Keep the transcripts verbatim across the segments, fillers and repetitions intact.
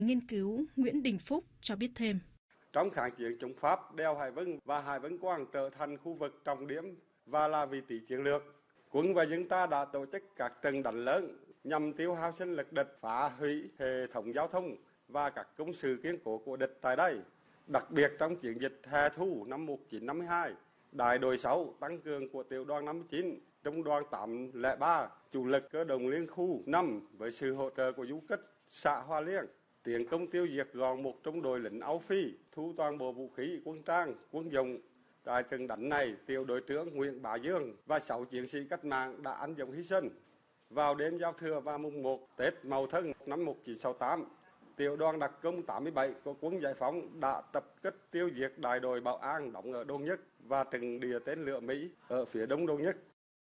nghiên cứu Nguyễn Đình Phúc cho biết thêm. Trong kháng chiến chống Pháp, đèo Hải Vân và Hải Vân Quan trở thành khu vực trọng điểm và là vị trí chiến lược. Quân và dân ta đã tổ chức các trận đánh lớn nhằm tiêu hao sinh lực địch, phá hủy hệ thống giao thông và các công sự kiên cố của địch tại đây. Đặc biệt trong chiến dịch hè thu năm một nghìn chín trăm năm mươi hai, đại đội sáu tăng cường của tiểu đoàn năm mươi chín, trung đoàn tám không ba, chủ lực cơ động liên khu năm với sự hỗ trợ của du kích xã Hoa Liên, tiến công tiêu diệt gọn một trung đội lính Âu Phi, thu toàn bộ vũ khí, quân trang, quân dụng. Tại trận đánh này, tiểu đội trưởng Nguyễn Bá Dương và sáu chiến sĩ cách mạng đã anh dũng hy sinh. Vào đêm giao thừa và mùng một Tết Mậu Thân năm một nghìn chín trăm sáu mươi tám, tiểu đoàn đặc công tám mươi bảy của quân giải phóng đã tập kích tiêu diệt đại đội Bảo An đóng ở Đôn Nhất và trận địa tên lửa Mỹ ở phía đông Đôn Nhất.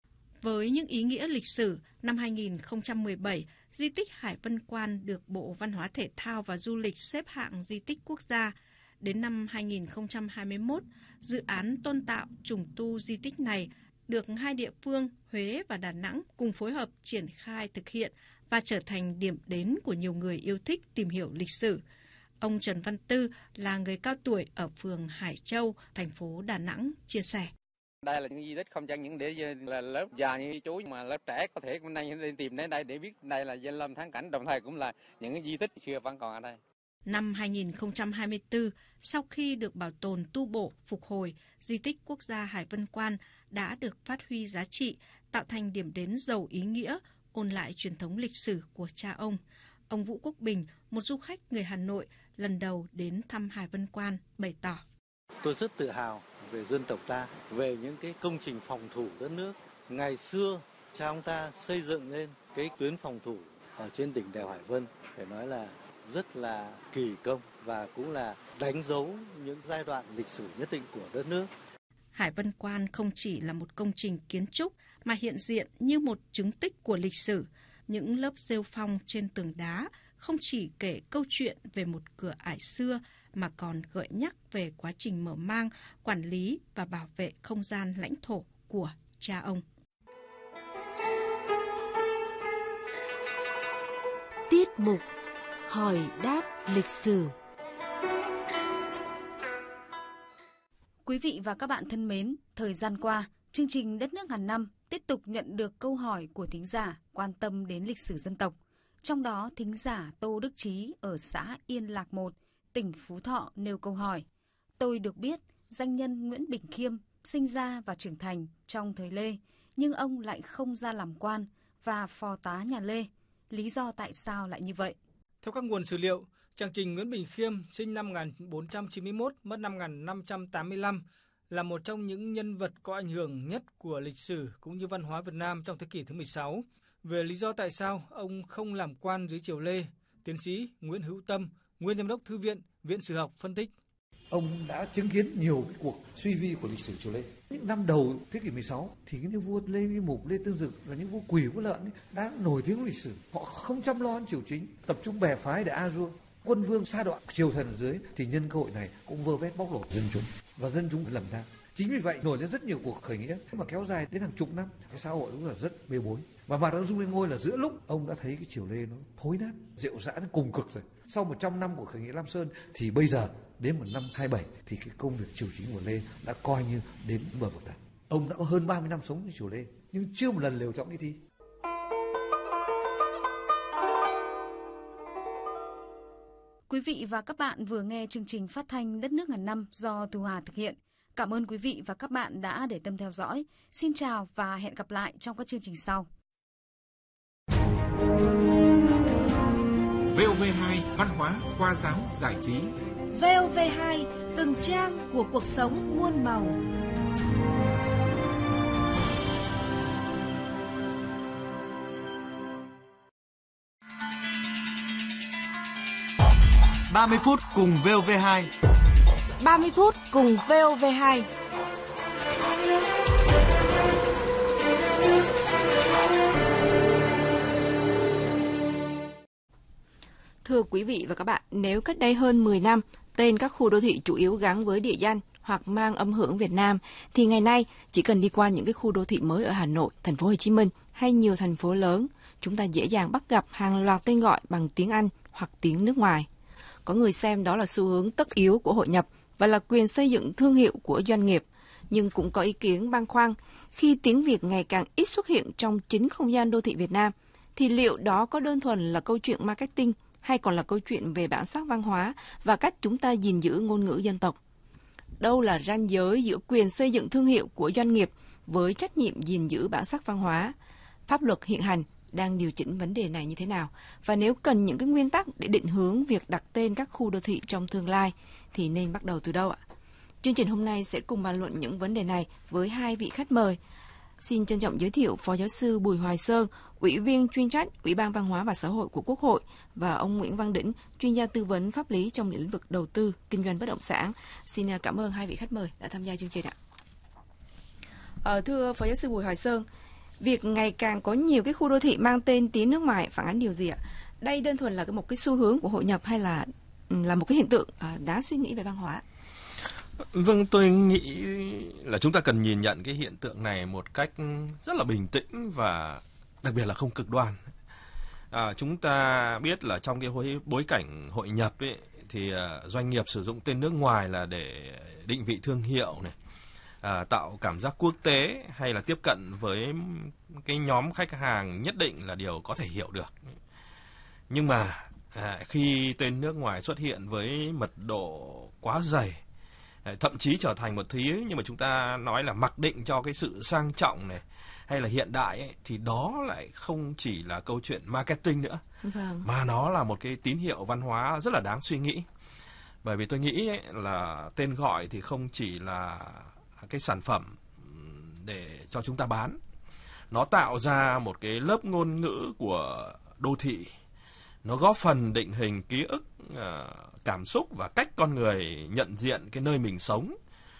Với những ý nghĩa lịch sử, năm hai nghìn không trăm mười bảy, di tích Hải Vân Quan được Bộ Văn hóa Thể thao và Du lịch xếp hạng di tích quốc gia. Đến năm hai nghìn không trăm hai mươi mốt, dự án tôn tạo trùng tu di tích này được hai địa phương Huế và Đà Nẵng cùng phối hợp triển khai thực hiện và trở thành điểm đến của nhiều người yêu thích tìm hiểu lịch sử. Ông Trần Văn Tư là người cao tuổi ở phường Hải Châu, thành phố Đà Nẵng, chia sẻ. Đây là những di tích không chẳng những để là lớp già như chú mà lớp trẻ có thể hôm nay lên tìm đến đây để biết đây là danh lam thắng cảnh, đồng thời cũng là những cái di tích xưa vẫn còn ở đây. Năm hai nghìn không trăm hai mươi tư, sau khi được bảo tồn tu bổ, phục hồi, di tích quốc gia Hải Vân Quan đã được phát huy giá trị, tạo thành điểm đến giàu ý nghĩa, ôn lại truyền thống lịch sử của cha ông. Ông Vũ Quốc Bình, một du khách người Hà Nội, lần đầu đến thăm Hải Vân Quan, bày tỏ. Tôi rất tự hào về dân tộc ta, về những cái công trình phòng thủ đất nước. Ngày xưa, cha ông ta xây dựng lên cái tuyến phòng thủ ở trên đỉnh đèo Hải Vân, phải nói là rất là kỳ công và cũng là đánh dấu những giai đoạn lịch sử nhất định của đất nước. Hải Vân Quan không chỉ là một công trình kiến trúc mà hiện diện như một chứng tích của lịch sử. Những lớp rêu phong trên tường đá không chỉ kể câu chuyện về một cửa ải xưa mà còn gợi nhắc về quá trình mở mang, quản lý và bảo vệ không gian lãnh thổ của cha ông. Tiết mục Hỏi đáp lịch sử. Quý vị và các bạn thân mến, thời gian qua, chương trình Đất nước ngàn năm tiếp tục nhận được câu hỏi của thính giả quan tâm đến lịch sử dân tộc. Trong đó, thính giả Tô Đức Trí ở xã Yên Lạc một, tỉnh Phú Thọ nêu câu hỏi. Tôi được biết, danh nhân Nguyễn Bỉnh Khiêm sinh ra và trưởng thành trong thời Lê, nhưng ông lại không ra làm quan và phò tá nhà Lê. Lý do tại sao lại như vậy? Theo các nguồn sử liệu, chàng Trình Nguyễn Bỉnh Khiêm sinh năm một nghìn bốn trăm chín mươi mốt, mất năm một nghìn năm trăm tám mươi lăm, là một trong những nhân vật có ảnh hưởng nhất của lịch sử cũng như văn hóa Việt Nam trong thế kỷ thứ mười sáu. Về lý do tại sao ông không làm quan dưới triều Lê, tiến sĩ Nguyễn Hữu Tâm, nguyên giám đốc Thư viện, Viện Sử học phân tích. Ông đã chứng kiến nhiều cuộc suy vi của lịch sử triều Lê. Những năm đầu thế kỷ mười sáu thì những vua Lê Vi Mục, Lê Tương Dực là những vua quỷ vua lợn ấy, đã nổi tiếng lịch sử. Họ không chăm lo đến triều chính, tập trung bè phái để a dua. Quân vương sa đoạn, triều thần ở dưới thì nhân cơ hội này cũng vơ vét bóc lột dân chúng và dân chúng lầm than. Chính vì vậy nổi lên rất nhiều cuộc khởi nghĩa mà kéo dài đến hàng chục năm. Cái xã hội cũng là rất bê bối. Và Mạc Đăng Dung lên ngôi là giữa lúc ông đã thấy cái triều Lê nó thối nát, rệu rã đến cùng cực rồi. Sau một trăm năm của khởi nghĩa Lam Sơn thì bây giờ đến một năm hai mươi bảy thì cái công việc triều chính của Lê đã coi như đến bờ vực tận. Ông đã có hơn ba mươi năm sống với triều Lê nhưng chưa một lần lều trọng đi thi. Quý vị và các bạn vừa nghe chương trình phát thanh Đất nước ngàn năm do Thu Hà thực hiện. Cảm ơn quý vị và các bạn đã để tâm theo dõi. Xin chào và hẹn gặp lại trong các chương trình sau. vê o vê hai Văn hóa, khoa giáo, giải trí. vê o vê hai từng trang của cuộc sống muôn màu. ba mươi phút cùng vê o vê hai. ba mươi phút cùng vê o vê hai. Thưa quý vị và các bạn, nếu cách đây hơn mười năm, tên các khu đô thị chủ yếu gắn với địa danh hoặc mang âm hưởng Việt Nam, thì ngày nay chỉ cần đi qua những cái khu đô thị mới ở Hà Nội, thành phố Hồ Chí Minh hay nhiều thành phố lớn, chúng ta dễ dàng bắt gặp hàng loạt tên gọi bằng tiếng Anh hoặc tiếng nước ngoài. Có người xem đó là xu hướng tất yếu của hội nhập và là quyền xây dựng thương hiệu của doanh nghiệp. Nhưng cũng có ý kiến băn khoăn, khi tiếng Việt ngày càng ít xuất hiện trong chính không gian đô thị Việt Nam, thì liệu đó có đơn thuần là câu chuyện marketing hay còn là câu chuyện về bản sắc văn hóa và cách chúng ta gìn giữ ngôn ngữ dân tộc? Đâu là ranh giới giữa quyền xây dựng thương hiệu của doanh nghiệp với trách nhiệm gìn giữ bản sắc văn hóa? Pháp luật hiện hành đang điều chỉnh vấn đề này như thế nào? Và nếu cần những cái nguyên tắc để định hướng việc đặt tên các khu đô thị trong tương lai thì nên bắt đầu từ đâu ạ? Chương trình hôm nay sẽ cùng bàn luận những vấn đề này với hai vị khách mời. Xin trân trọng giới thiệu Phó Giáo sư Bùi Hoài Sơn, Ủy viên chuyên trách Ủy ban Văn hóa và Xã hội của Quốc hội, và ông Nguyễn Văn Đỉnh, chuyên gia tư vấn pháp lý trong lĩnh vực đầu tư, kinh doanh bất động sản. Xin cảm ơn hai vị khách mời đã tham gia chương trình ạ. À, thưa Phó Giáo sư Bùi Hoài Sơn, việc ngày càng có nhiều cái khu đô thị mang tên tiếng nước ngoài phản ánh điều gì ạ? Đây đơn thuần là một cái xu hướng của hội nhập hay là là một cái hiện tượng đáng suy nghĩ về văn hóa? Vâng, tôi nghĩ là chúng ta cần nhìn nhận cái hiện tượng này một cách rất là bình tĩnh và đặc biệt là không cực đoan. À, chúng ta biết là trong cái bối cảnh hội nhập ấy, thì doanh nghiệp sử dụng tên nước ngoài là để định vị thương hiệu này, à, tạo cảm giác quốc tế hay là tiếp cận với cái nhóm khách hàng nhất định là điều có thể hiểu được. Nhưng mà à, khi tên nước ngoài xuất hiện với mật độ quá dày, thậm chí trở thành một thứ nhưng mà chúng ta nói là mặc định cho cái sự sang trọng này hay là hiện đại ấy, thì đó lại không chỉ là câu chuyện marketing nữa, vâng. mà nó là một cái tín hiệu văn hóa rất là đáng suy nghĩ. Bởi vì tôi nghĩ ấy, là tên gọi thì không chỉ là cái sản phẩm để cho chúng ta bán, nó tạo ra một cái lớp ngôn ngữ của đô thị, nó góp phần định hình ký ức, cảm xúc và cách con người nhận diện cái nơi mình sống.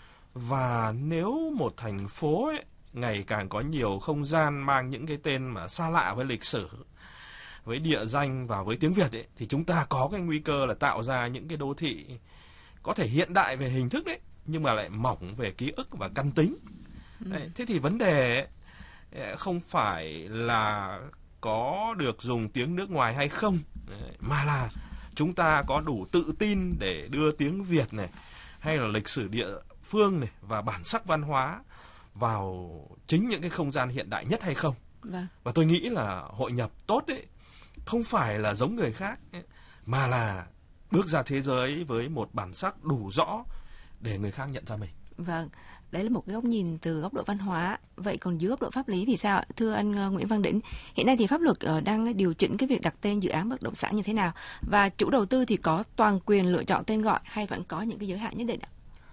Và nếu một thành phố ấy, ngày càng có nhiều không gian mang những cái tên mà xa lạ với lịch sử, với địa danh và với tiếng Việt ấy, thì chúng ta có cái nguy cơ là tạo ra những cái đô thị có thể hiện đại về hình thức đấy, nhưng mà lại mỏng về ký ức và căn tính. Đấy, thế thì vấn đề ấy, không phải là có được dùng tiếng nước ngoài hay không, mà là chúng ta có đủ tự tin để đưa tiếng Việt này, hay là lịch sử địa phương này và bản sắc văn hóa vào chính những cái không gian hiện đại nhất hay không. Vâng. Và tôi nghĩ là hội nhập tốt ấy, không phải là giống người khác ấy, mà là bước ra thế giới với một bản sắc đủ rõ để người khác nhận ra mình. Vâng, đấy là một cái góc nhìn từ góc độ văn hóa. Vậy còn dưới góc độ pháp lý thì sao ạ? Thưa anh Nguyễn Văn Đỉnh, hiện nay thì pháp luật đang điều chỉnh cái việc đặt tên dự án bất động sản như thế nào? Và chủ đầu tư thì có toàn quyền lựa chọn tên gọi hay vẫn có những cái giới hạn nhất định ạ?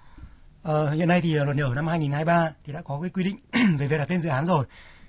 Ờ, hiện nay thì luật nhà ở năm hai nghìn không trăm hai mươi ba thì đã có cái quy định về việc đặt tên dự án rồi.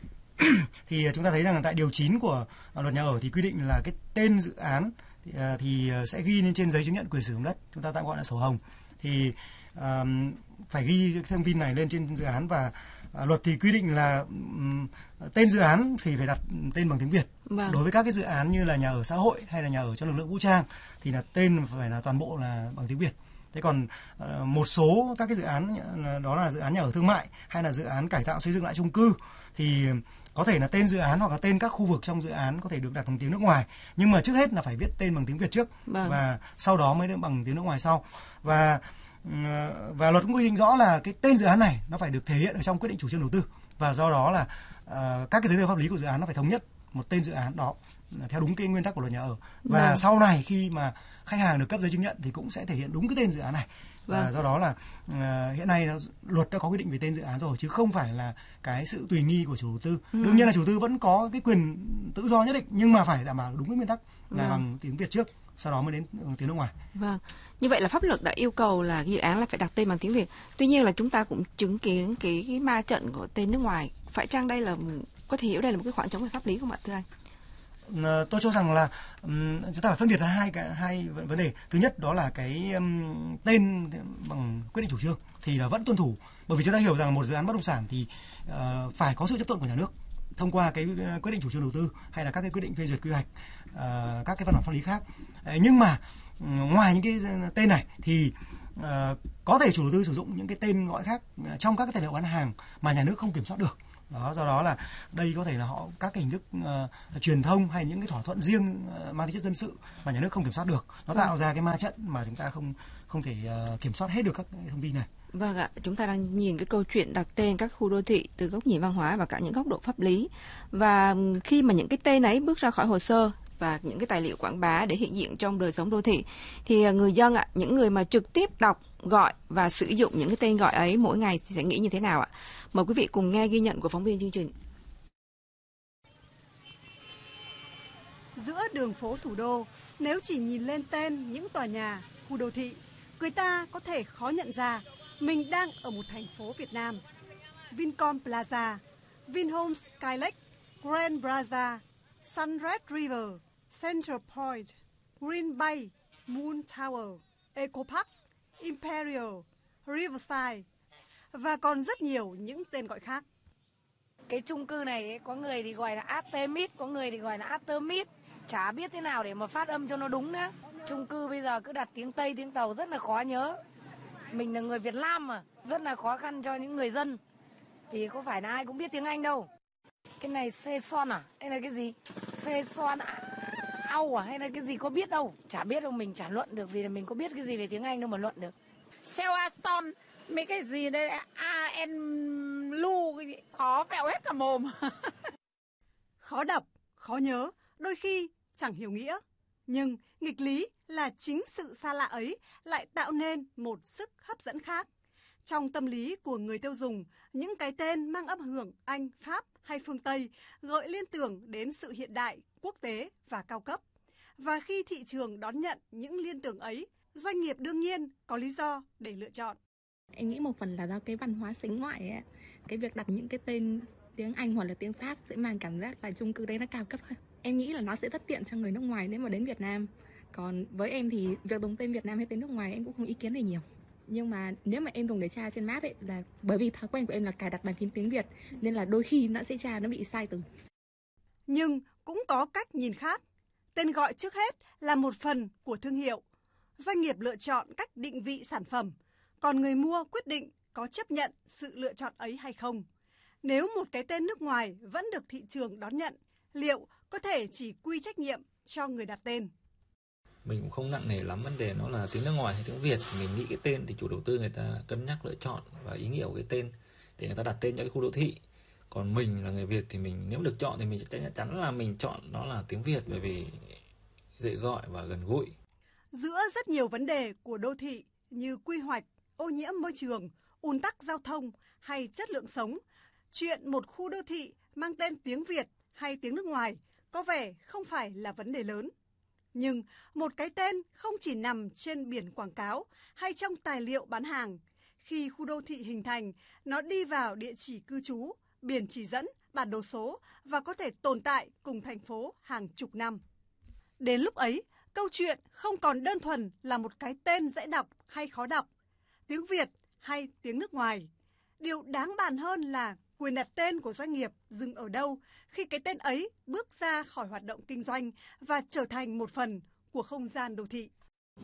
Thì chúng ta thấy rằng tại điều chín của luật nhà ở thì quy định là cái tên dự án thì, thì sẽ ghi lên trên giấy chứng nhận quyền sử dụng đất, chúng ta tạm gọi là sổ hồng. Thì uh, phải ghi thông tin này lên trên dự án, và uh, luật thì quy định là um, tên dự án thì phải đặt tên bằng tiếng Việt. Vâng. Đối với các cái dự án như là nhà ở xã hội hay là nhà ở cho lực lượng vũ trang thì là tên phải là toàn bộ là bằng tiếng Việt. Thế còn uh, một số các cái dự án đó là dự án nhà ở thương mại hay là dự án cải tạo xây dựng lại chung cư thì có thể là tên dự án hoặc là tên các khu vực trong dự án có thể được đặt bằng tiếng nước ngoài, nhưng mà trước hết là phải viết tên bằng tiếng Việt trước. Vâng. Và sau đó mới được bằng tiếng nước ngoài sau. Và và luật cũng quy định rõ là cái tên dự án này nó phải được thể hiện ở trong quyết định chủ trương đầu tư, và do đó là uh, các cái giấy tờ pháp lý của dự án nó phải thống nhất một tên dự án đó theo đúng cái nguyên tắc của luật nhà ở. Và vâng. sau này khi mà khách hàng được cấp giấy chứng nhận thì cũng sẽ thể hiện đúng cái tên dự án này. Vâng. Và do đó là uh, hiện nay nó, luật đã có quy định về tên dự án rồi, chứ không phải là cái sự tùy nghi của chủ đầu tư. Ừ. Đương nhiên là chủ đầu tư vẫn có cái quyền tự do nhất định, nhưng mà phải đảm bảo đúng cái nguyên tắc là vâng. bằng tiếng Việt trước, sau đó mới đến tiếng nước ngoài. Vâng. Như vậy là pháp luật đã yêu cầu là dự án là phải đặt tên bằng tiếng Việt. Tuy nhiên là chúng ta cũng chứng kiến cái, cái ma trận của tên nước ngoài. Phải chăng đây là có thể hiểu đây là một cái khoảng trống về pháp lý không ạ, thưa anh? Tôi cho rằng là um, chúng ta phải phân biệt ra hai cái hai vấn đề. Thứ nhất đó là cái um, tên bằng quyết định chủ trương thì là vẫn tuân thủ, bởi vì chúng ta hiểu rằng một dự án bất động sản thì uh, phải có sự chấp thuận của nhà nước thông qua cái quyết định chủ trương đầu tư hay là các cái quyết định phê duyệt quy hoạch, uh, các cái văn bản pháp lý khác. Uh, nhưng mà uh, ngoài những cái tên này thì uh, có thể chủ đầu tư sử dụng những cái tên gọi khác trong các cái tài liệu bán hàng mà nhà nước không kiểm soát được. Đó, do đó là đây có thể là họ các cái hình thức uh, truyền thông hay những cái thỏa thuận riêng uh, mang tính chất dân sự mà nhà nước không kiểm soát được. Nó tạo ra cái ma trận mà chúng ta không không thể uh, kiểm soát hết được các thông tin này. Vâng ạ, chúng ta đang nhìn cái câu chuyện đặt tên các khu đô thị từ góc nhìn văn hóa và cả những góc độ pháp lý. Và khi mà những cái tên ấy bước ra khỏi hồ sơ và những cái tài liệu quảng bá để hiện diện trong đời sống đô thị, thì người dân ạ, những người mà trực tiếp đọc, gọi và sử dụng những cái tên gọi ấy mỗi ngày thì sẽ nghĩ như thế nào ạ? Mời quý vị cùng nghe ghi nhận của phóng viên chương trình. Giữa đường phố thủ đô, nếu chỉ nhìn lên tên những tòa nhà, khu đô thị, người ta có thể khó nhận ra mình đang ở một thành phố Việt Nam. Vincom Plaza, Vinhomes Skylake, Grand Plaza, Sunrise River, Central Point, Green Bay, Moon Tower, Eco Park, Imperial, Riverside và còn rất nhiều những tên gọi khác. Cái chung cư này ấy, có người thì gọi là Artemis, có người thì gọi là Artemis, chả biết thế nào để mà phát âm cho nó đúng nữa. Chung cư bây giờ cứ đặt tiếng Tây, tiếng Tàu rất là khó nhớ. Mình là người Việt Nam mà, rất là khó khăn cho những người dân. Vì có phải là ai cũng biết tiếng Anh đâu. Cái này Saison à? Hay là cái gì? Saison Au à? Hay là cái gì có biết đâu. Chả biết đâu, mình chả luận được vì là mình có biết cái gì về tiếng Anh đâu mà luận được. Seoason, mấy cái gì đây, A N Lu, khó vẹo hết cả mồm. Khó đọc, khó nhớ, đôi khi chẳng hiểu nghĩa. Nhưng nghịch lý là chính sự xa lạ ấy lại tạo nên một sức hấp dẫn khác. Trong tâm lý của người tiêu dùng, những cái tên mang âm hưởng Anh, Pháp hay phương Tây gợi liên tưởng đến sự hiện đại, quốc tế và cao cấp. Và khi thị trường đón nhận những liên tưởng ấy, doanh nghiệp đương nhiên có lý do để lựa chọn. Em nghĩ một phần là do cái văn hóa xính ngoại ấy. Cái việc đặt những cái tên tiếng Anh hoặc là tiếng Pháp sẽ mang cảm giác là chung cư đấy nó cao cấp hơn. Em nghĩ là nó sẽ rất tiện cho người nước ngoài nếu mà đến Việt Nam. Còn với em thì việc dùng tên Việt Nam hay tên nước ngoài em cũng không ý kiến gì nhiều. Nhưng mà nếu mà em dùng để tra trên map ấy là bởi vì thói quen của em là cài đặt bàn phím tiếng Việt nên là đôi khi nó sẽ tra nó bị sai từ. Nhưng cũng có cách nhìn khác. Tên gọi trước hết là một phần của thương hiệu. Doanh nghiệp lựa chọn cách định vị sản phẩm, còn người mua quyết định có chấp nhận sự lựa chọn ấy hay không. Nếu một cái tên nước ngoài vẫn được thị trường đón nhận, liệu có thể chỉ quy trách nhiệm cho người đặt tên? Mình cũng không nặng nề lắm vấn đề nó là tiếng nước ngoài hay tiếng Việt. Mình nghĩ cái tên thì chủ đầu tư người ta cân nhắc lựa chọn và ý nghĩa của cái tên để người ta đặt tên cho cái khu đô thị. Còn mình là người Việt thì mình nếu được chọn thì mình chắc chắn là mình chọn nó là tiếng Việt bởi vì dễ gọi và gần gũi. Giữa rất nhiều vấn đề của đô thị như quy hoạch, ô nhiễm môi trường, ùn tắc giao thông hay chất lượng sống, chuyện một khu đô thị mang tên tiếng Việt hay tiếng nước ngoài có vẻ không phải là vấn đề lớn. Nhưng một cái tên không chỉ nằm trên biển quảng cáo hay trong tài liệu bán hàng. Khi khu đô thị hình thành, nó đi vào địa chỉ cư trú, biển chỉ dẫn, bản đồ số và có thể tồn tại cùng thành phố hàng chục năm. Đến lúc ấy, câu chuyện không còn đơn thuần là một cái tên dễ đọc hay khó đọc, tiếng Việt hay tiếng nước ngoài. Điều đáng bàn hơn là quyền đặt tên của doanh nghiệp dừng ở đâu khi cái tên ấy bước ra khỏi hoạt động kinh doanh và trở thành một phần của không gian đô thị.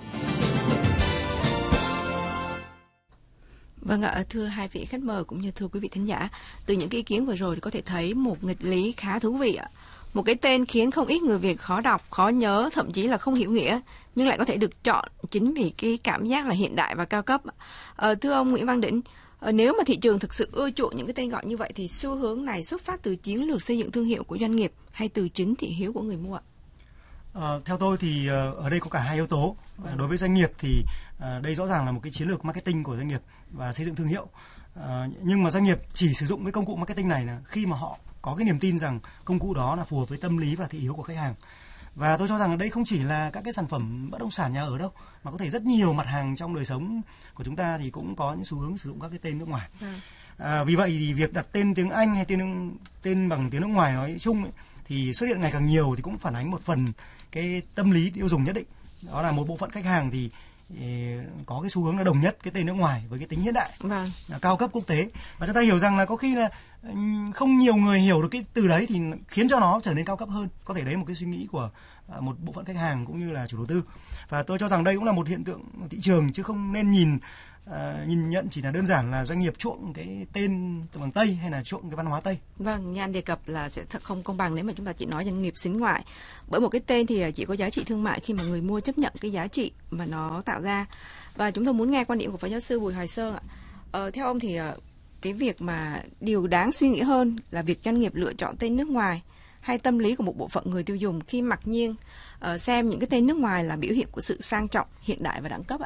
Vâng ạ, thưa hai vị khách mời cũng như thưa quý vị thính giả, từ những cái ý kiến vừa rồi thì có thể thấy một nghịch lý khá thú vị ạ. Một cái tên khiến không ít người Việt khó đọc, khó nhớ, thậm chí là không hiểu nghĩa, nhưng lại có thể được chọn chính vì cái cảm giác là hiện đại và cao cấp. À, thưa ông Nguyễn Văn Đỉnh, à, nếu mà thị trường thực sự ưa chuộng những cái tên gọi như vậy thì xu hướng này xuất phát từ chiến lược xây dựng thương hiệu của doanh nghiệp hay từ chính thị hiếu của người mua ạ? À, theo tôi thì ở đây có cả hai yếu tố. À, đối với doanh nghiệp thì à, đây rõ ràng là một cái chiến lược marketing của doanh nghiệp và xây dựng thương hiệu. À, nhưng mà doanh nghiệp chỉ sử dụng cái công cụ marketing này là khi mà họ có cái niềm tin rằng công cụ đó là phù hợp với tâm lý và thị hiếu của khách hàng. Và tôi cho rằng ở đây không chỉ là các cái sản phẩm bất động sản nhà ở đâu, mà có thể rất nhiều mặt hàng trong đời sống của chúng ta thì cũng có những xu hướng sử dụng các cái tên nước ngoài. À, vì vậy thì việc đặt tên tiếng Anh hay tên tên bằng tiếng nước ngoài nói chung ấy, thì xuất hiện ngày càng nhiều thì cũng phản ánh một phần cái tâm lý tiêu dùng nhất định. Đó là một bộ phận khách hàng thì có cái xu hướng là đồng nhất cái tên nước ngoài với cái tính hiện đại, vâng. là cao cấp quốc tế. Và chúng ta hiểu rằng là có khi là không nhiều người hiểu được cái từ đấy thì khiến cho nó trở nên cao cấp hơn. Có thể đấy một cái suy nghĩ của một bộ phận khách hàng cũng như là chủ đầu tư. Và tôi cho rằng đây cũng là một hiện tượng thị trường chứ không nên nhìn uh, nhìn nhận chỉ là đơn giản là doanh nghiệp chuộng cái tên bằng Tây hay là chuộng cái văn hóa Tây. Vâng, như anh đề cập là sẽ thật không công bằng nếu mà chúng ta chỉ nói doanh nghiệp xính ngoại. Bởi một cái tên thì chỉ có giá trị thương mại khi mà người mua chấp nhận cái giá trị mà nó tạo ra. Và chúng tôi muốn nghe quan điểm của Phó Giáo sư Bùi Hoài Sơn ạ. Ờ, theo ông thì cái việc mà điều đáng suy nghĩ hơn là việc doanh nghiệp lựa chọn tên nước ngoài hay tâm lý của một bộ phận người tiêu dùng khi mặc nhiên uh, xem những cái tên nước ngoài là biểu hiện của sự sang trọng, hiện đại và đẳng cấp ạ?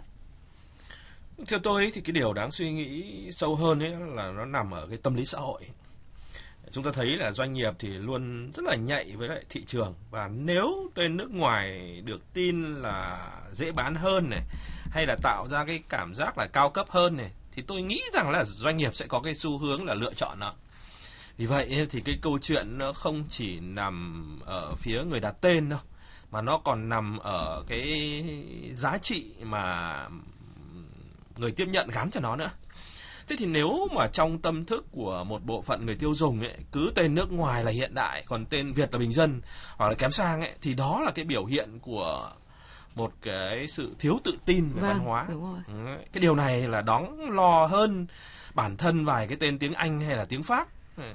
Theo tôi thì cái điều đáng suy nghĩ sâu hơn ấy là nó nằm ở cái tâm lý xã hội. Chúng ta thấy là doanh nghiệp thì luôn rất là nhạy với lại thị trường, và nếu tên nước ngoài được tin là dễ bán hơn này, hay là tạo ra cái cảm giác là cao cấp hơn này, thì tôi nghĩ rằng là doanh nghiệp sẽ có cái xu hướng là lựa chọn nó. Vì vậy thì cái câu chuyện nó không chỉ nằm ở phía người đặt tên đâu, mà nó còn nằm ở cái giá trị mà người tiếp nhận gắn cho nó nữa. Thế thì nếu mà trong tâm thức của một bộ phận người tiêu dùng ấy, cứ tên nước ngoài là hiện đại, còn tên Việt là bình dân hoặc là kém sang ấy, thì đó là cái biểu hiện của một cái sự thiếu tự tin về vâng, văn hóa. Đúng rồi. Cái điều này là đáng lo hơn bản thân vài cái tên tiếng Anh hay là tiếng Pháp.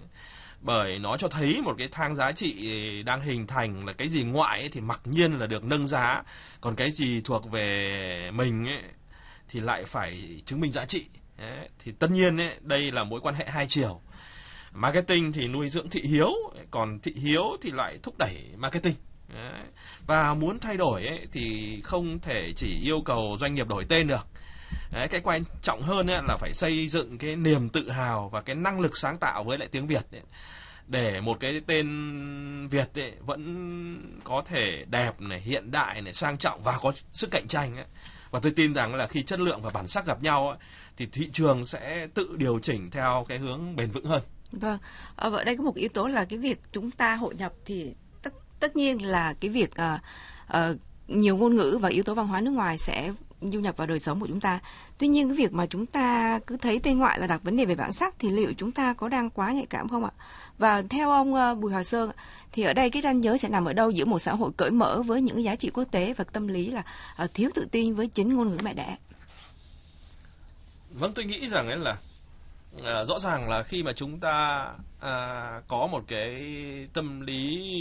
Bởi nó cho thấy một cái thang giá trị đang hình thành là cái gì ngoại ấy thì mặc nhiên là được nâng giá, còn cái gì thuộc về mình ấy thì lại phải chứng minh giá trị. Đấy, thì tất nhiên ấy, đây là mối quan hệ hai chiều. Marketing thì nuôi dưỡng thị hiếu, còn thị hiếu thì lại thúc đẩy marketing. Đấy. Và muốn thay đổi ấy, thì không thể chỉ yêu cầu doanh nghiệp đổi tên được. Đấy, cái quan trọng hơn ấy, là phải xây dựng cái niềm tự hào và cái năng lực sáng tạo với lại tiếng Việt ấy, để một cái tên Việt ấy, vẫn có thể đẹp này, hiện đại này, sang trọng và có sức cạnh tranh ấy. Và tôi tin rằng là khi chất lượng và bản sắc gặp nhau ấy, thì thị trường sẽ tự điều chỉnh theo cái hướng bền vững hơn. Vâng, ở đây có một yếu tố là cái việc chúng ta hội nhập thì tất tất nhiên là cái việc uh, uh, nhiều ngôn ngữ và yếu tố văn hóa nước ngoài sẽ du nhập vào đời sống của chúng ta. Tuy nhiên cái việc mà chúng ta cứ thấy tên ngoại là đặt vấn đề về bản sắc thì liệu chúng ta có đang quá nhạy cảm không ạ? Và theo ông uh, Bùi Hoài Sơn thì ở đây cái ranh giới sẽ nằm ở đâu giữa một xã hội cởi mở với những cái giá trị quốc tế và tâm lý là uh, thiếu tự tin với chính ngôn ngữ mẹ đẻ? Vâng, tôi nghĩ rằng ấy là à, rõ ràng là khi mà chúng ta à, có một cái tâm lý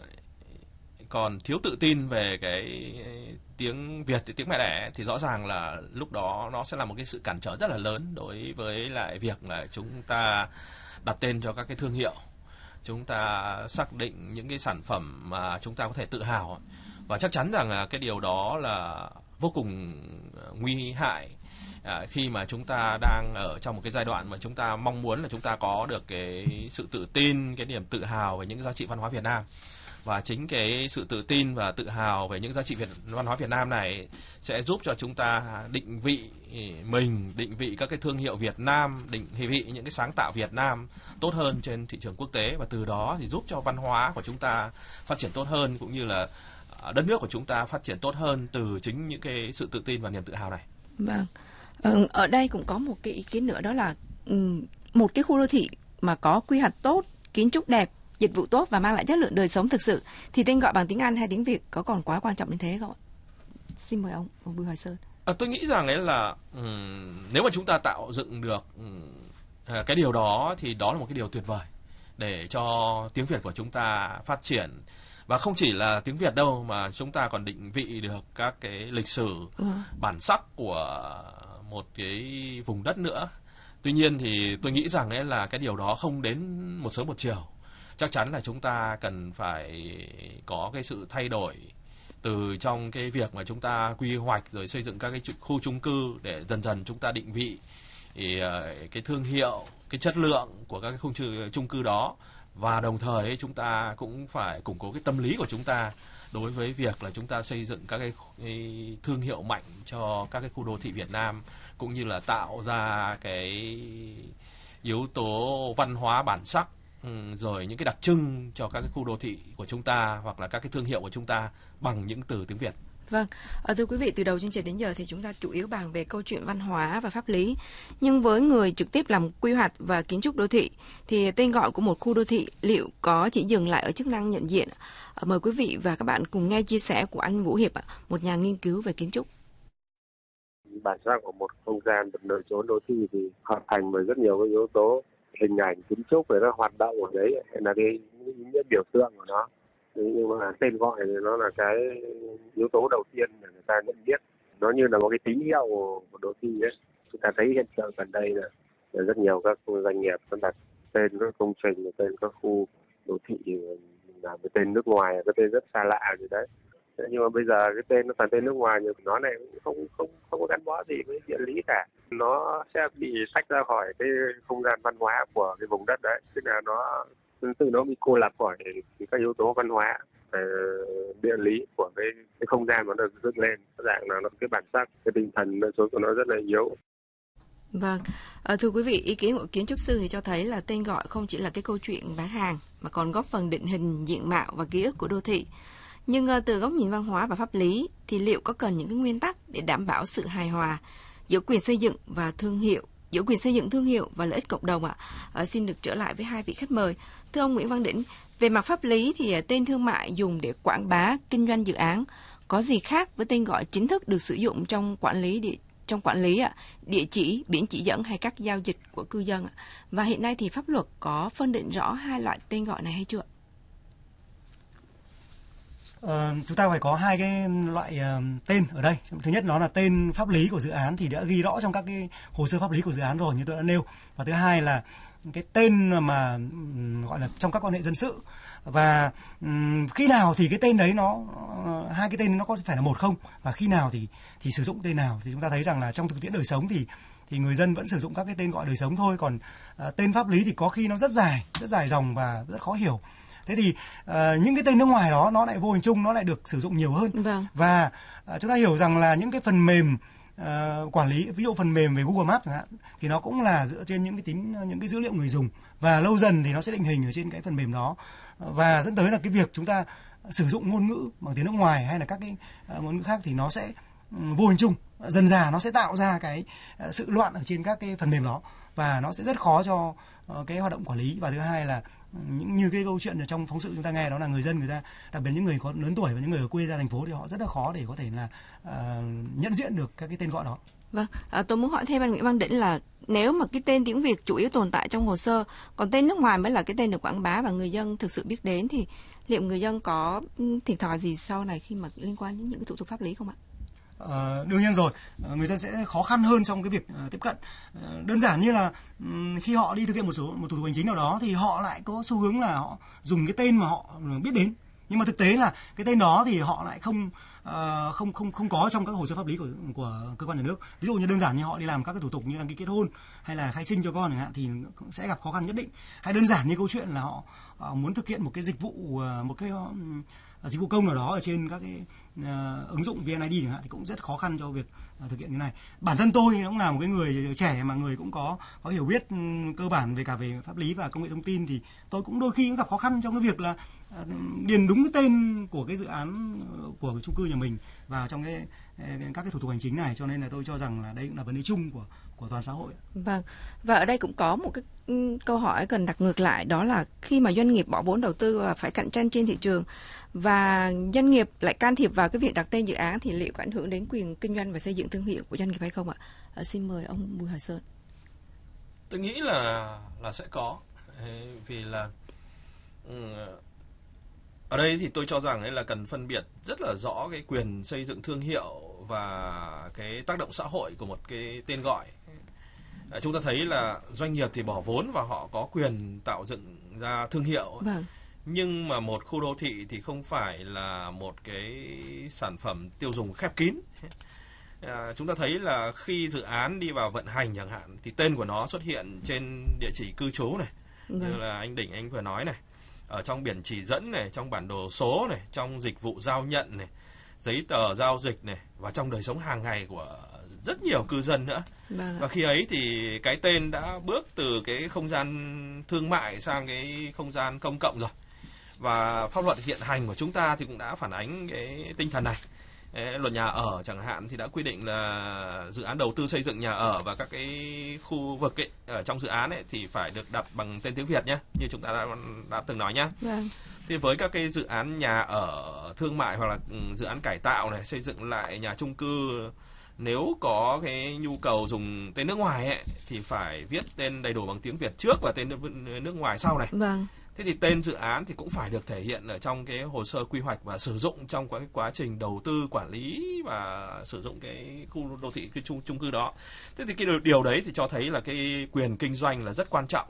còn thiếu tự tin về cái tiếng Việt, tiếng mẹ đẻ, thì rõ ràng là lúc đó nó sẽ là một cái sự cản trở rất là lớn đối với lại việc là chúng ta đặt tên cho các cái thương hiệu, chúng ta xác định những cái sản phẩm mà chúng ta có thể tự hào, và chắc chắn rằng là cái điều đó là vô cùng nguy hại. À, khi mà chúng ta đang ở trong một cái giai đoạn mà chúng ta mong muốn là chúng ta có được cái sự tự tin, cái niềm tự hào về những giá trị văn hóa Việt Nam. Và chính cái sự tự tin và tự hào về những giá trị Việt, văn hóa Việt Nam này sẽ giúp cho chúng ta định vị mình, định vị các cái thương hiệu Việt Nam, định vị những cái sáng tạo Việt Nam tốt hơn trên thị trường quốc tế, và từ đó thì giúp cho văn hóa của chúng ta phát triển tốt hơn, cũng như là đất nước của chúng ta phát triển tốt hơn từ chính những cái sự tự tin và niềm tự hào này. Vâng. Ở đây cũng có một cái ý kiến nữa, đó là một cái khu đô thị mà có quy hoạch tốt, kiến trúc đẹp, dịch vụ tốt và mang lại chất lượng đời sống thực sự thì tên gọi bằng tiếng Anh hay tiếng Việt có còn quá quan trọng đến thế không ạ? Xin mời ông, ông Bùi Hoài Sơn. À, tôi nghĩ rằng ấy là um, nếu mà chúng ta tạo dựng được um, cái điều đó thì đó là một cái điều tuyệt vời để cho tiếng Việt của chúng ta phát triển. Và không chỉ là tiếng Việt đâu, mà chúng ta còn định vị được các cái lịch sử, ừ. bản sắc của một cái vùng đất nữa. Tuy nhiên thì tôi nghĩ rằng ấy là cái điều đó không đến một sớm một chiều. Chắc chắn là chúng ta cần phải có cái sự thay đổi từ trong cái việc mà chúng ta quy hoạch rồi xây dựng các cái khu chung cư, để dần dần chúng ta định vị thì cái thương hiệu, cái chất lượng của các cái khu chung cư đó. Và đồng thời chúng ta cũng phải củng cố cái tâm lý của chúng ta đối với việc là chúng ta xây dựng các cái, cái thương hiệu mạnh cho các cái khu đô thị Việt Nam, cũng như là tạo ra cái yếu tố văn hóa bản sắc, rồi những cái đặc trưng cho các cái khu đô thị của chúng ta hoặc là các cái thương hiệu của chúng ta bằng những từ tiếng Việt. Vâng, à, thưa quý vị, từ đầu chương trình đến giờ thì chúng ta chủ yếu bàn về câu chuyện văn hóa và pháp lý. Nhưng với người trực tiếp làm quy hoạch và kiến trúc đô thị thì tên gọi của một khu đô thị liệu có chỉ dừng lại ở chức năng nhận diện? À, mời quý vị và các bạn cùng nghe chia sẻ của anh Vũ Hiệp, một nhà nghiên cứu về kiến trúc. bản sắc của một không gian, một nơi chốn đô thị thì hợp thành bởi rất nhiều cái yếu tố, hình ảnh, kiến trúc về nó hoạt động ở đấy, hay là cái ý nghĩa biểu tượng của nó. Nhưng mà tên gọi thì nó là cái yếu tố đầu tiên để người ta nhận biết. Nó như là một cái tín hiệu của đô thị ấy. Chúng ta thấy hiện tượng gần đây là, là rất nhiều các doanh nghiệp nó đặt tên các công trình, tên các khu đô thị là cái tên nước ngoài, cái tên rất xa lạ gì đấy. Thế nhưng mà bây giờ cái tên nó toàn tên nước ngoài, nhưng nó này cũng không không không có gắn bó gì với địa lý cả. Nó sẽ bị tách ra khỏi cái không gian văn hóa của cái vùng đất đấy, tức là nó tự nó bị cô lập khỏi các yếu tố văn hóa, địa lý của cái, cái không gian mà nó dựng lên, dạng là nó cái bản sắc, cái tinh thần nó số của nó rất là yếu. Vâng, à, thưa quý vị, ý kiến của kiến trúc sư thì cho thấy là tên gọi không chỉ là cái câu chuyện bán hàng mà còn góp phần định hình diện mạo và ký ức của đô thị. Nhưng uh, từ góc nhìn văn hóa và pháp lý thì liệu có cần những cái nguyên tắc để đảm bảo sự hài hòa giữa quyền xây dựng và thương hiệu, giữa quyền xây dựng thương hiệu và lợi ích cộng đồng ạ? À, xin được trở lại với hai vị khách mời. Thưa ông Nguyễn Văn Đỉnh, về mặt pháp lý thì uh, tên thương mại dùng để quảng bá kinh doanh dự án có gì khác với tên gọi chính thức được sử dụng trong quản lý địa trong quản lý ạ, địa chỉ, biển chỉ dẫn hay các giao dịch của cư dân ạ? Và hiện nay thì pháp luật có phân định rõ hai loại tên gọi này hay chưa? Ờ, chúng ta phải có hai cái loại uh, tên ở đây. Thứ nhất nó là tên pháp lý của dự án thì đã ghi rõ trong các cái hồ sơ pháp lý của dự án rồi như tôi đã nêu. Và thứ hai là cái tên mà um, gọi là trong các quan hệ dân sự. Và um, khi nào thì cái tên đấy nó uh, hai cái tên nó có phải là một không, và khi nào thì thì sử dụng tên nào, thì chúng ta thấy rằng là trong thực tiễn đời sống thì thì người dân vẫn sử dụng các cái tên gọi đời sống thôi, còn uh, tên pháp lý thì có khi nó rất dài, rất dài dòng và rất khó hiểu. Thế thì uh, những cái tên nước ngoài đó nó lại vô hình chung nó lại được sử dụng nhiều hơn. Vâng. Và uh, chúng ta hiểu rằng là những cái phần mềm uh, quản lý, ví dụ phần mềm về Google Maps chẳng hạn, thì nó cũng là dựa trên những cái tính những cái dữ liệu người dùng, và lâu dần thì nó sẽ định hình ở trên cái phần mềm đó, và dẫn tới là cái việc chúng ta sử dụng ngôn ngữ bằng tiếng nước ngoài hay là các cái uh, ngôn ngữ khác thì nó sẽ um, vô hình chung dần dà nó sẽ tạo ra cái uh, sự loạn ở trên các cái phần mềm đó, và nó sẽ rất khó cho uh, cái hoạt động quản lý. Và thứ hai là những như cái câu chuyện ở trong phóng sự chúng ta nghe đó là người dân, người ta đặc biệt những người có lớn tuổi và những người ở quê ra thành phố thì họ rất là khó để có thể là uh, nhận diện được các cái tên gọi đó. Vâng, à, tôi muốn hỏi thêm anh Nguyễn Văn Đỉnh là nếu mà cái tên tiếng Việt chủ yếu tồn tại trong hồ sơ, còn tên nước ngoài mới là cái tên được quảng bá và người dân thực sự biết đến, thì liệu người dân có thiệt thòi gì sau này khi mà liên quan đến những cái thủ tục pháp lý không ạ? Uh, đương nhiên rồi, uh, người dân sẽ khó khăn hơn trong cái việc uh, tiếp cận. Uh, đơn giản như là um, khi họ đi thực hiện một số một thủ tục hành chính nào đó thì họ lại có xu hướng là họ dùng cái tên mà họ biết đến, nhưng mà thực tế là cái tên đó thì họ lại không uh, không không không có trong các hồ sơ pháp lý của của cơ quan nhà nước. Ví dụ như đơn giản như họ đi làm các cái thủ tục như đăng ký kết hôn hay là khai sinh cho con chẳng hạn thì cũng sẽ gặp khó khăn nhất định. Hay đơn giản như câu chuyện là họ uh, muốn thực hiện một cái dịch vụ uh, một cái uh, dịch vụ công nào đó ở trên các cái uh, ứng dụng vê en i đê chẳng hạn thì cũng rất khó khăn cho việc uh, thực hiện cái này. Bản thân tôi cũng là một cái người trẻ mà người cũng có có hiểu biết um, cơ bản về cả về pháp lý và công nghệ thông tin, thì tôi cũng đôi khi cũng gặp khó khăn trong cái việc là uh, điền đúng cái tên của cái dự án uh, của chung cư nhà mình vào trong cái uh, các cái thủ tục hành chính này, cho nên là tôi cho rằng là đây cũng là vấn đề chung của của toàn xã hội. Vâng, và ở đây cũng có một cái câu hỏi cần đặt ngược lại, đó là khi mà doanh nghiệp bỏ vốn đầu tư và phải cạnh tranh trên thị trường và doanh nghiệp lại can thiệp vào cái việc đặt tên dự án thì liệu có ảnh hưởng đến quyền kinh doanh và xây dựng thương hiệu của doanh nghiệp hay không ạ? À, xin mời ông Bùi Hoài Sơn. Tôi nghĩ là là sẽ có, vì là ở đây thì tôi cho rằng ấy là cần phân biệt rất là rõ cái quyền xây dựng thương hiệu và cái tác động xã hội của một cái tên gọi. À, chúng ta thấy là doanh nghiệp thì bỏ vốn và họ có quyền tạo dựng ra thương hiệu. Vâng. Nhưng mà một khu đô thị thì không phải là một cái sản phẩm tiêu dùng khép kín. À, chúng ta thấy là khi dự án đi vào vận hành chẳng hạn thì tên của nó xuất hiện trên địa chỉ cư trú này, vâng, như là anh Đỉnh anh vừa nói này, ở trong biển chỉ dẫn này, trong bản đồ số này, trong dịch vụ giao nhận này, giấy tờ giao dịch này, và trong đời sống hàng ngày của rất nhiều cư dân nữa. Vâng. Và khi ấy thì cái tên đã bước từ cái không gian thương mại sang cái không gian công cộng rồi. Và pháp luật hiện hành của chúng ta thì cũng đã phản ánh cái tinh thần này. Luật nhà ở chẳng hạn thì đã quy định là dự án đầu tư xây dựng nhà ở và các cái khu vực ấy, ở trong dự án ấy thì phải được đặt bằng tên tiếng Việt nhé, như chúng ta đã, đã từng nói nhé. Vâng. Thì với các cái dự án nhà ở thương mại hoặc là dự án cải tạo này, xây dựng lại nhà chung cư, uh, Nếu có cái nhu cầu dùng tên nước ngoài ấy, thì phải viết tên đầy đủ bằng tiếng Việt trước và tên nước ngoài sau này. Vâng. Thế thì tên dự án thì cũng phải được thể hiện ở trong cái hồ sơ quy hoạch và sử dụng trong cái quá trình đầu tư, quản lý và sử dụng cái khu đô thị, cái chung, chung cư đó. Thế thì cái điều đấy thì cho thấy là cái quyền kinh doanh là rất quan trọng.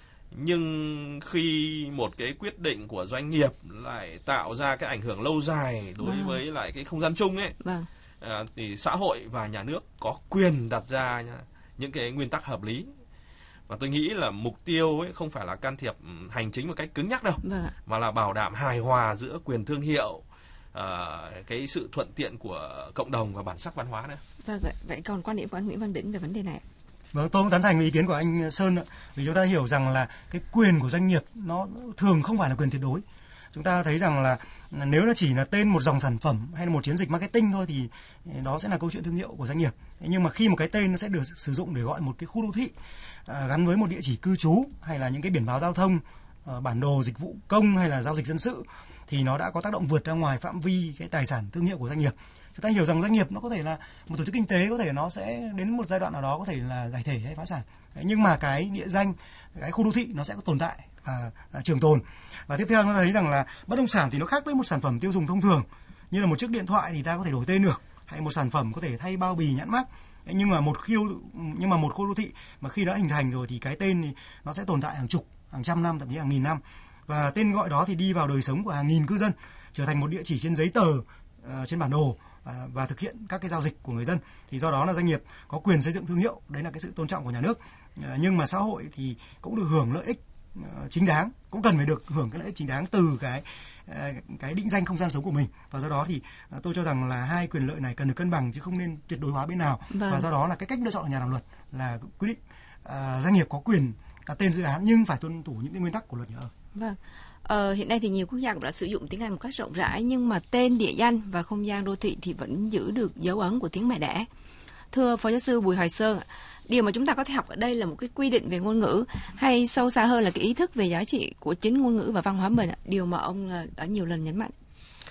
Nhưng khi một cái quyết định của doanh nghiệp lại tạo ra cái ảnh hưởng lâu dài đối vâng. với lại cái không gian chung ấy, vâng. à, thì xã hội và nhà nước có quyền đặt ra nha, những cái nguyên tắc hợp lý. Và tôi nghĩ là mục tiêu ấy không phải là can thiệp hành chính một cách cứng nhắc đâu, vâng. mà là bảo đảm hài hòa giữa quyền thương hiệu, uh, cái sự thuận tiện của cộng đồng và bản sắc văn hóa nữa. Vâng, vậy còn quan điểm của anh Nguyễn Văn Đỉnh về vấn đề này? Vâng, tôi cũng tán thành với ý kiến của anh Sơn ạ. Vì chúng ta hiểu rằng là cái quyền của doanh nghiệp nó thường không phải là quyền tuyệt đối. Chúng ta thấy rằng là nếu nó chỉ là tên một dòng sản phẩm hay là một chiến dịch marketing thôi thì đó sẽ là câu chuyện thương hiệu của doanh nghiệp. Nhưng mà khi một cái tên nó sẽ được sử dụng để gọi một cái khu đô thị à, gắn với một địa chỉ cư trú hay là những cái biển báo giao thông, à, bản đồ dịch vụ công hay là giao dịch dân sự thì nó đã có tác động vượt ra ngoài phạm vi cái tài sản thương hiệu của doanh nghiệp. Chúng ta hiểu rằng doanh nghiệp nó có thể là một tổ chức kinh tế, có thể nó sẽ đến một giai đoạn nào đó có thể là giải thể hay phá sản. Đấy, nhưng mà cái địa danh, cái khu đô thị nó sẽ có tồn tại và, và trường tồn. Và tiếp theo nó thấy rằng là bất động sản thì nó khác với một sản phẩm tiêu dùng thông thường. Như là một chiếc điện thoại thì ta có thể đổi tên được, hay một sản phẩm có thể thay bao bì nhãn mác. Đấy, nhưng mà một khi nhưng mà một khu đô thị mà khi đã hình thành rồi thì cái tên thì nó sẽ tồn tại hàng chục, hàng trăm năm, thậm chí hàng nghìn năm. Và tên gọi đó thì đi vào đời sống của hàng nghìn cư dân, trở thành một địa chỉ trên giấy tờ, uh, trên bản đồ và, và thực hiện các cái giao dịch của người dân. Thì do đó là doanh nghiệp có quyền xây dựng thương hiệu, đấy là cái sự tôn trọng của nhà nước. Uh, nhưng mà xã hội thì cũng được hưởng lợi ích uh, chính đáng, cũng cần phải được hưởng cái lợi ích chính đáng từ cái uh, cái định danh không gian sống của mình. Và do đó thì uh, tôi cho rằng là hai quyền lợi này cần được cân bằng chứ không nên tuyệt đối hóa bên nào. Vâng. Và do đó là cái cách lựa chọn của nhà làm luật là quyết định uh, doanh nghiệp có quyền đặt tên dự án nhưng phải tuân thủ những cái nguyên tắc của luật nhà ở. Vâng. Ờ, hiện nay thì nhiều quốc gia cũng đã sử dụng tiếng Anh một cách rộng rãi, nhưng mà tên địa danh và không gian đô thị thì vẫn giữ được dấu ấn của tiếng mẹ đẻ. Thưa Phó Giáo sư Bùi Hoài Sơn, điều mà chúng ta có thể học ở đây là một cái quy định về ngôn ngữ, hay sâu xa hơn là cái ý thức về giá trị của chính ngôn ngữ và văn hóa mình, điều mà ông đã nhiều lần nhấn mạnh?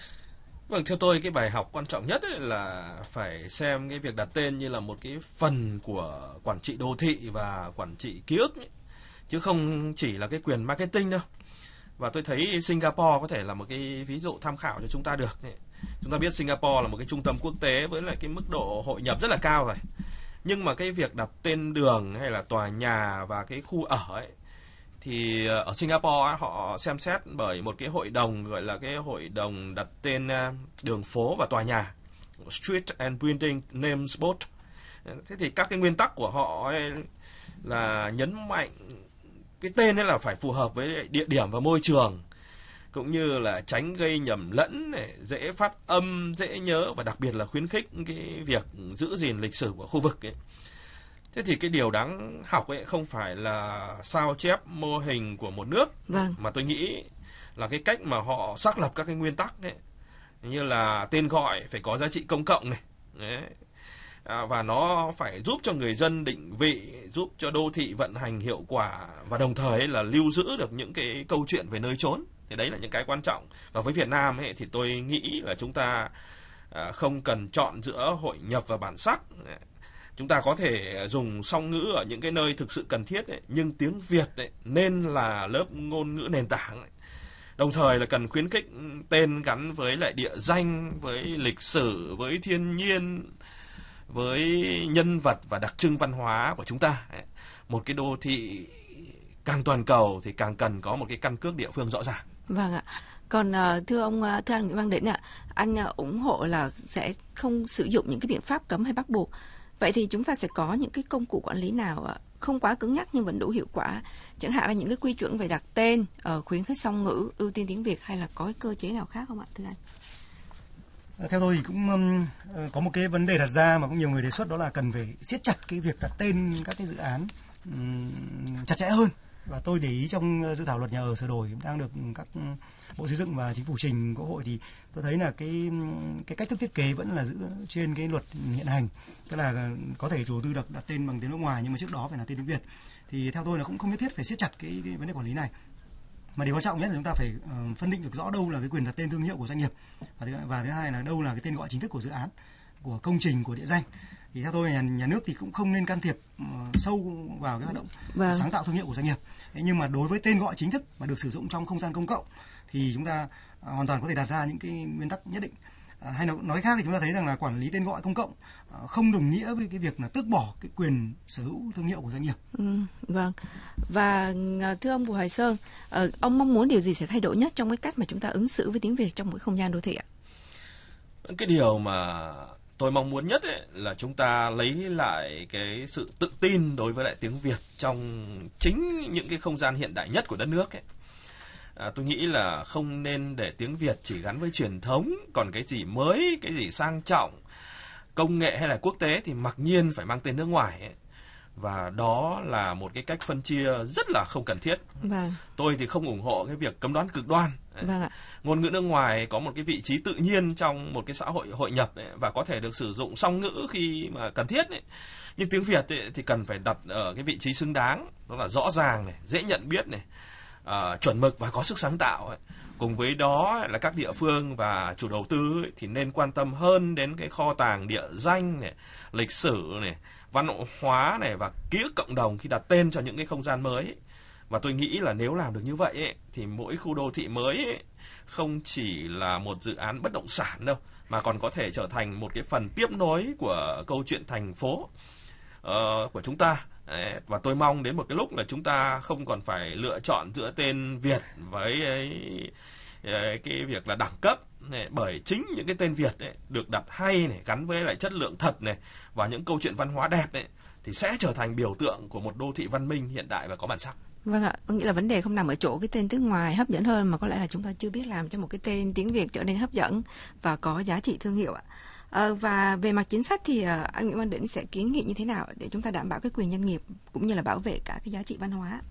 Vâng, theo tôi cái bài học quan trọng nhất ấy là phải xem cái việc đặt tên như là một cái phần của quản trị đô thị và quản trị ký ức ấy, chứ không chỉ là cái quyền marketing đâu. Và tôi thấy Singapore có thể là một cái ví dụ tham khảo cho chúng ta được. Chúng ta biết Singapore là một cái trung tâm quốc tế với lại cái mức độ hội nhập rất là cao rồi. Nhưng mà cái việc đặt tên đường hay là tòa nhà và cái khu ở ấy, thì ở Singapore họ xem xét bởi một cái hội đồng gọi là cái hội đồng đặt tên đường phố và tòa nhà, Street and Building Names Board. Thế thì các cái nguyên tắc của họ ấy là nhấn mạnh cái tên ấy là phải phù hợp với địa điểm và môi trường, cũng như là tránh gây nhầm lẫn này, dễ phát âm, dễ nhớ và đặc biệt là khuyến khích cái việc giữ gìn lịch sử của khu vực ấy. Thế thì cái điều đáng học ấy không phải là sao chép mô hình của một nước, vâng. mà tôi nghĩ là cái cách mà họ xác lập các cái nguyên tắc ấy, như là tên gọi phải có giá trị công cộng này. Đấy. À, và nó phải giúp cho người dân định vị, giúp cho đô thị vận hành hiệu quả và đồng thời là lưu giữ được những cái câu chuyện về nơi chốn. Thì đấy là những cái quan trọng. Và với Việt Nam ấy, thì tôi nghĩ là chúng ta à, không cần chọn giữa hội nhập và bản sắc. Chúng ta có thể dùng song ngữ ở những cái nơi thực sự cần thiết ấy, nhưng tiếng Việt ấy, nên là lớp ngôn ngữ nền tảng ấy. Đồng thời là cần khuyến khích tên gắn với lại địa danh, với lịch sử, với thiên nhiên, với nhân vật và đặc trưng văn hóa của chúng ta. Một cái đô thị càng toàn cầu thì càng cần có một cái căn cước địa phương rõ ràng. Vâng ạ. Còn thưa ông, thưa anh Nguyễn Văn Đỉnh ạ, anh ủng hộ là sẽ không sử dụng những cái biện pháp cấm hay bắt buộc. Vậy thì chúng ta sẽ có những cái công cụ quản lý nào không quá cứng nhắc nhưng vẫn đủ hiệu quả, chẳng hạn là những cái quy chuẩn về đặt tên, khuyến khích song ngữ, ưu tiên tiếng Việt, hay là có cái cơ chế nào khác không ạ, thưa anh? Theo tôi thì cũng um, có một cái vấn đề đặt ra mà cũng nhiều người đề xuất, đó là cần phải siết chặt cái việc đặt tên các cái dự án um, chặt chẽ hơn. Và tôi để ý trong dự thảo luật nhà ở sửa đổi đang được các Bộ Xây dựng và Chính phủ trình Quốc hội thì tôi thấy là cái cái cách thức thiết kế vẫn là giữ trên cái luật hiện hành, tức là có thể chủ đầu tư đặt đặt tên bằng tiếng nước ngoài nhưng mà trước đó phải là tên tiếng Việt. Thì theo tôi là cũng không nhất thiết phải siết chặt cái, cái vấn đề quản lý này. Mà điều quan trọng nhất là chúng ta phải uh, phân định được rõ đâu là cái quyền đặt tên thương hiệu của doanh nghiệp và thứ, và thứ hai là đâu là cái tên gọi chính thức của dự án. của công trình, của địa danh. Thì theo tôi nhà, nhà nước thì cũng không nên can thiệp uh, sâu vào cái hoạt động vâng. sáng tạo thương hiệu của doanh nghiệp. Thế nhưng mà đối với tên gọi chính thức mà được sử dụng trong không gian công cộng thì chúng ta uh, hoàn toàn có thể đặt ra những cái nguyên tắc nhất định. Uh, hay nói, nói khác thì chúng ta thấy rằng là quản lý tên gọi công cộng uh, không đồng nghĩa với cái việc là tước bỏ cái quyền sở hữu thương hiệu của doanh nghiệp. Ừ, vâng. Và thưa ông Bùi Hoài Sơn, uh, ông mong muốn điều gì sẽ thay đổi nhất trong cái cách mà chúng ta ứng xử với tiếng Việt trong mỗi không gian đô thị ạ? Cái điều mà tôi mong muốn nhất ấy là chúng ta lấy lại cái sự tự tin đối với lại tiếng Việt trong chính những cái không gian hiện đại nhất của đất nước ấy. À, tôi nghĩ là không nên để tiếng Việt chỉ gắn với truyền thống, còn cái gì mới, cái gì sang trọng, công nghệ hay là quốc tế thì mặc nhiên phải mang tên nước ngoài ấy. Và đó là một cái cách phân chia rất là không cần thiết. Vâng. Tôi thì không ủng hộ cái việc cấm đoán cực đoan. Vâng ạ. Ngôn ngữ nước ngoài có một cái vị trí tự nhiên trong một cái xã hội hội nhập ấy, và có thể được sử dụng song ngữ khi mà cần thiết ấy. Nhưng tiếng Việt ấy, thì cần phải đặt ở cái vị trí xứng đáng, đó là rõ ràng này, dễ nhận biết này, uh, chuẩn mực và có sức sáng tạo ấy. Cùng với đó là các địa phương và chủ đầu tư ấy, thì nên quan tâm hơn đến cái kho tàng địa danh này, lịch sử này, văn hóa này và ký ức cộng đồng khi đặt tên cho những cái không gian mới ấy. Và tôi nghĩ là nếu làm được như vậy ấy, thì mỗi khu đô thị mới ấy, không chỉ là một dự án bất động sản đâu, mà còn có thể trở thành một cái phần tiếp nối của câu chuyện thành phố uh, của chúng ta. Đấy, và tôi mong đến một cái lúc là chúng ta không còn phải lựa chọn giữa tên Việt với ấy, cái việc là đẳng cấp này, bởi chính những cái tên Việt ấy, được đặt hay này, gắn với lại chất lượng thật này và những câu chuyện văn hóa đẹp ấy, thì sẽ trở thành biểu tượng của một đô thị văn minh hiện đại và có bản sắc. Vâng ạ, có nghĩa là vấn đề không nằm ở chỗ cái tên nước ngoài hấp dẫn hơn, mà có lẽ là chúng ta chưa biết làm cho một cái tên tiếng Việt trở nên hấp dẫn và có giá trị thương hiệu ạ. À, và về mặt chính sách thì uh, anh Nguyễn Văn Đỉnh sẽ kiến nghị như thế nào để chúng ta đảm bảo cái quyền doanh nghiệp cũng như là bảo vệ cả cái giá trị văn hóa?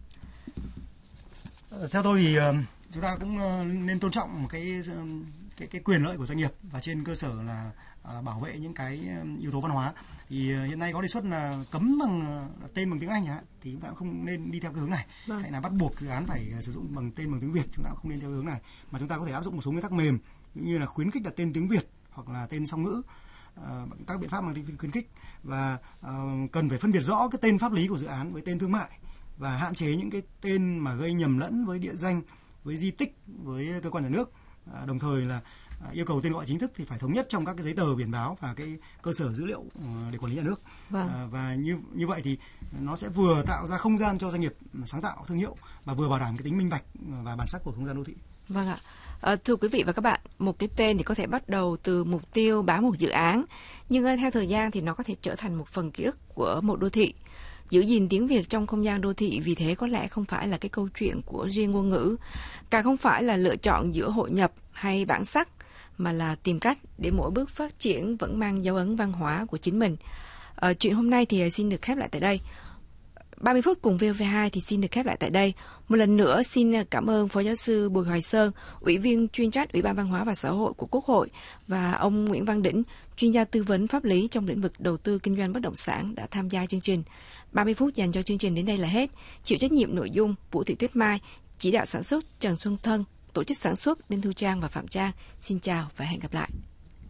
Theo tôi thì uh, chúng ta cũng uh, nên tôn trọng cái, uh, cái cái quyền lợi của doanh nghiệp, và trên cơ sở là uh, bảo vệ những cái yếu tố văn hóa. Thì uh, hiện nay có đề xuất là cấm bằng uh, tên bằng tiếng Anh ạ, thì chúng ta cũng không nên đi theo cái hướng này. Vâng. Hay là bắt buộc dự án phải uh, sử dụng bằng tên bằng tiếng Việt, chúng ta cũng không nên theo hướng này, mà chúng ta có thể áp dụng một số nguyên tắc mềm như là khuyến khích đặt tên tiếng Việt hoặc là tên song ngữ, uh, các biện pháp mang tính khuyến khích, và uh, cần phải phân biệt rõ cái tên pháp lý của dự án với tên thương mại, và hạn chế những cái tên mà gây nhầm lẫn với địa danh, với di tích, với cơ quan nhà nước. Uh, đồng thời là uh, yêu cầu tên gọi chính thức thì phải thống nhất trong các cái giấy tờ biển báo và cái cơ sở dữ liệu uh, để quản lý nhà nước. Vâng. Uh, và như như vậy thì nó sẽ vừa tạo ra không gian cho doanh nghiệp sáng tạo thương hiệu và vừa bảo đảm cái tính minh bạch và bản sắc của không gian đô thị. Vâng ạ. À, thưa quý vị và các bạn, một cái tên thì có thể bắt đầu từ mục tiêu bám một dự án, nhưng uh, theo thời gian thì nó có thể trở thành một phần ký ức của một đô thị. Giữ gìn tiếng Việt trong không gian đô thị vì thế có lẽ không phải là cái câu chuyện của riêng ngôn ngữ, càng không phải là lựa chọn giữa hội nhập hay bản sắc, mà là tìm cách để mỗi bước phát triển vẫn mang dấu ấn văn hóa của chính mình. À, chuyện hôm nay thì xin được khép lại tại đây. ba mươi phút cùng vê o vê hai thì xin được khép lại tại đây. Một lần nữa xin cảm ơn Phó Giáo sư Bùi Hoài Sơn, Ủy viên chuyên trách Ủy ban Văn hóa và Xã hội của Quốc hội, và ông Nguyễn Văn Đỉnh, chuyên gia tư vấn pháp lý trong lĩnh vực đầu tư kinh doanh bất động sản đã tham gia chương trình. ba mươi phút dành cho chương trình đến đây là hết. Chịu trách nhiệm nội dung Vũ Thị Tuyết Mai, chỉ đạo sản xuất Trần Xuân Thân, tổ chức sản xuất Đinh Thu Trang và Phạm Trang. Xin chào và hẹn gặp lại.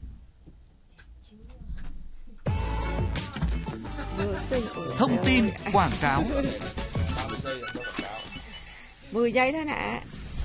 Thông tin quảng cáo. mười giây thôi nè.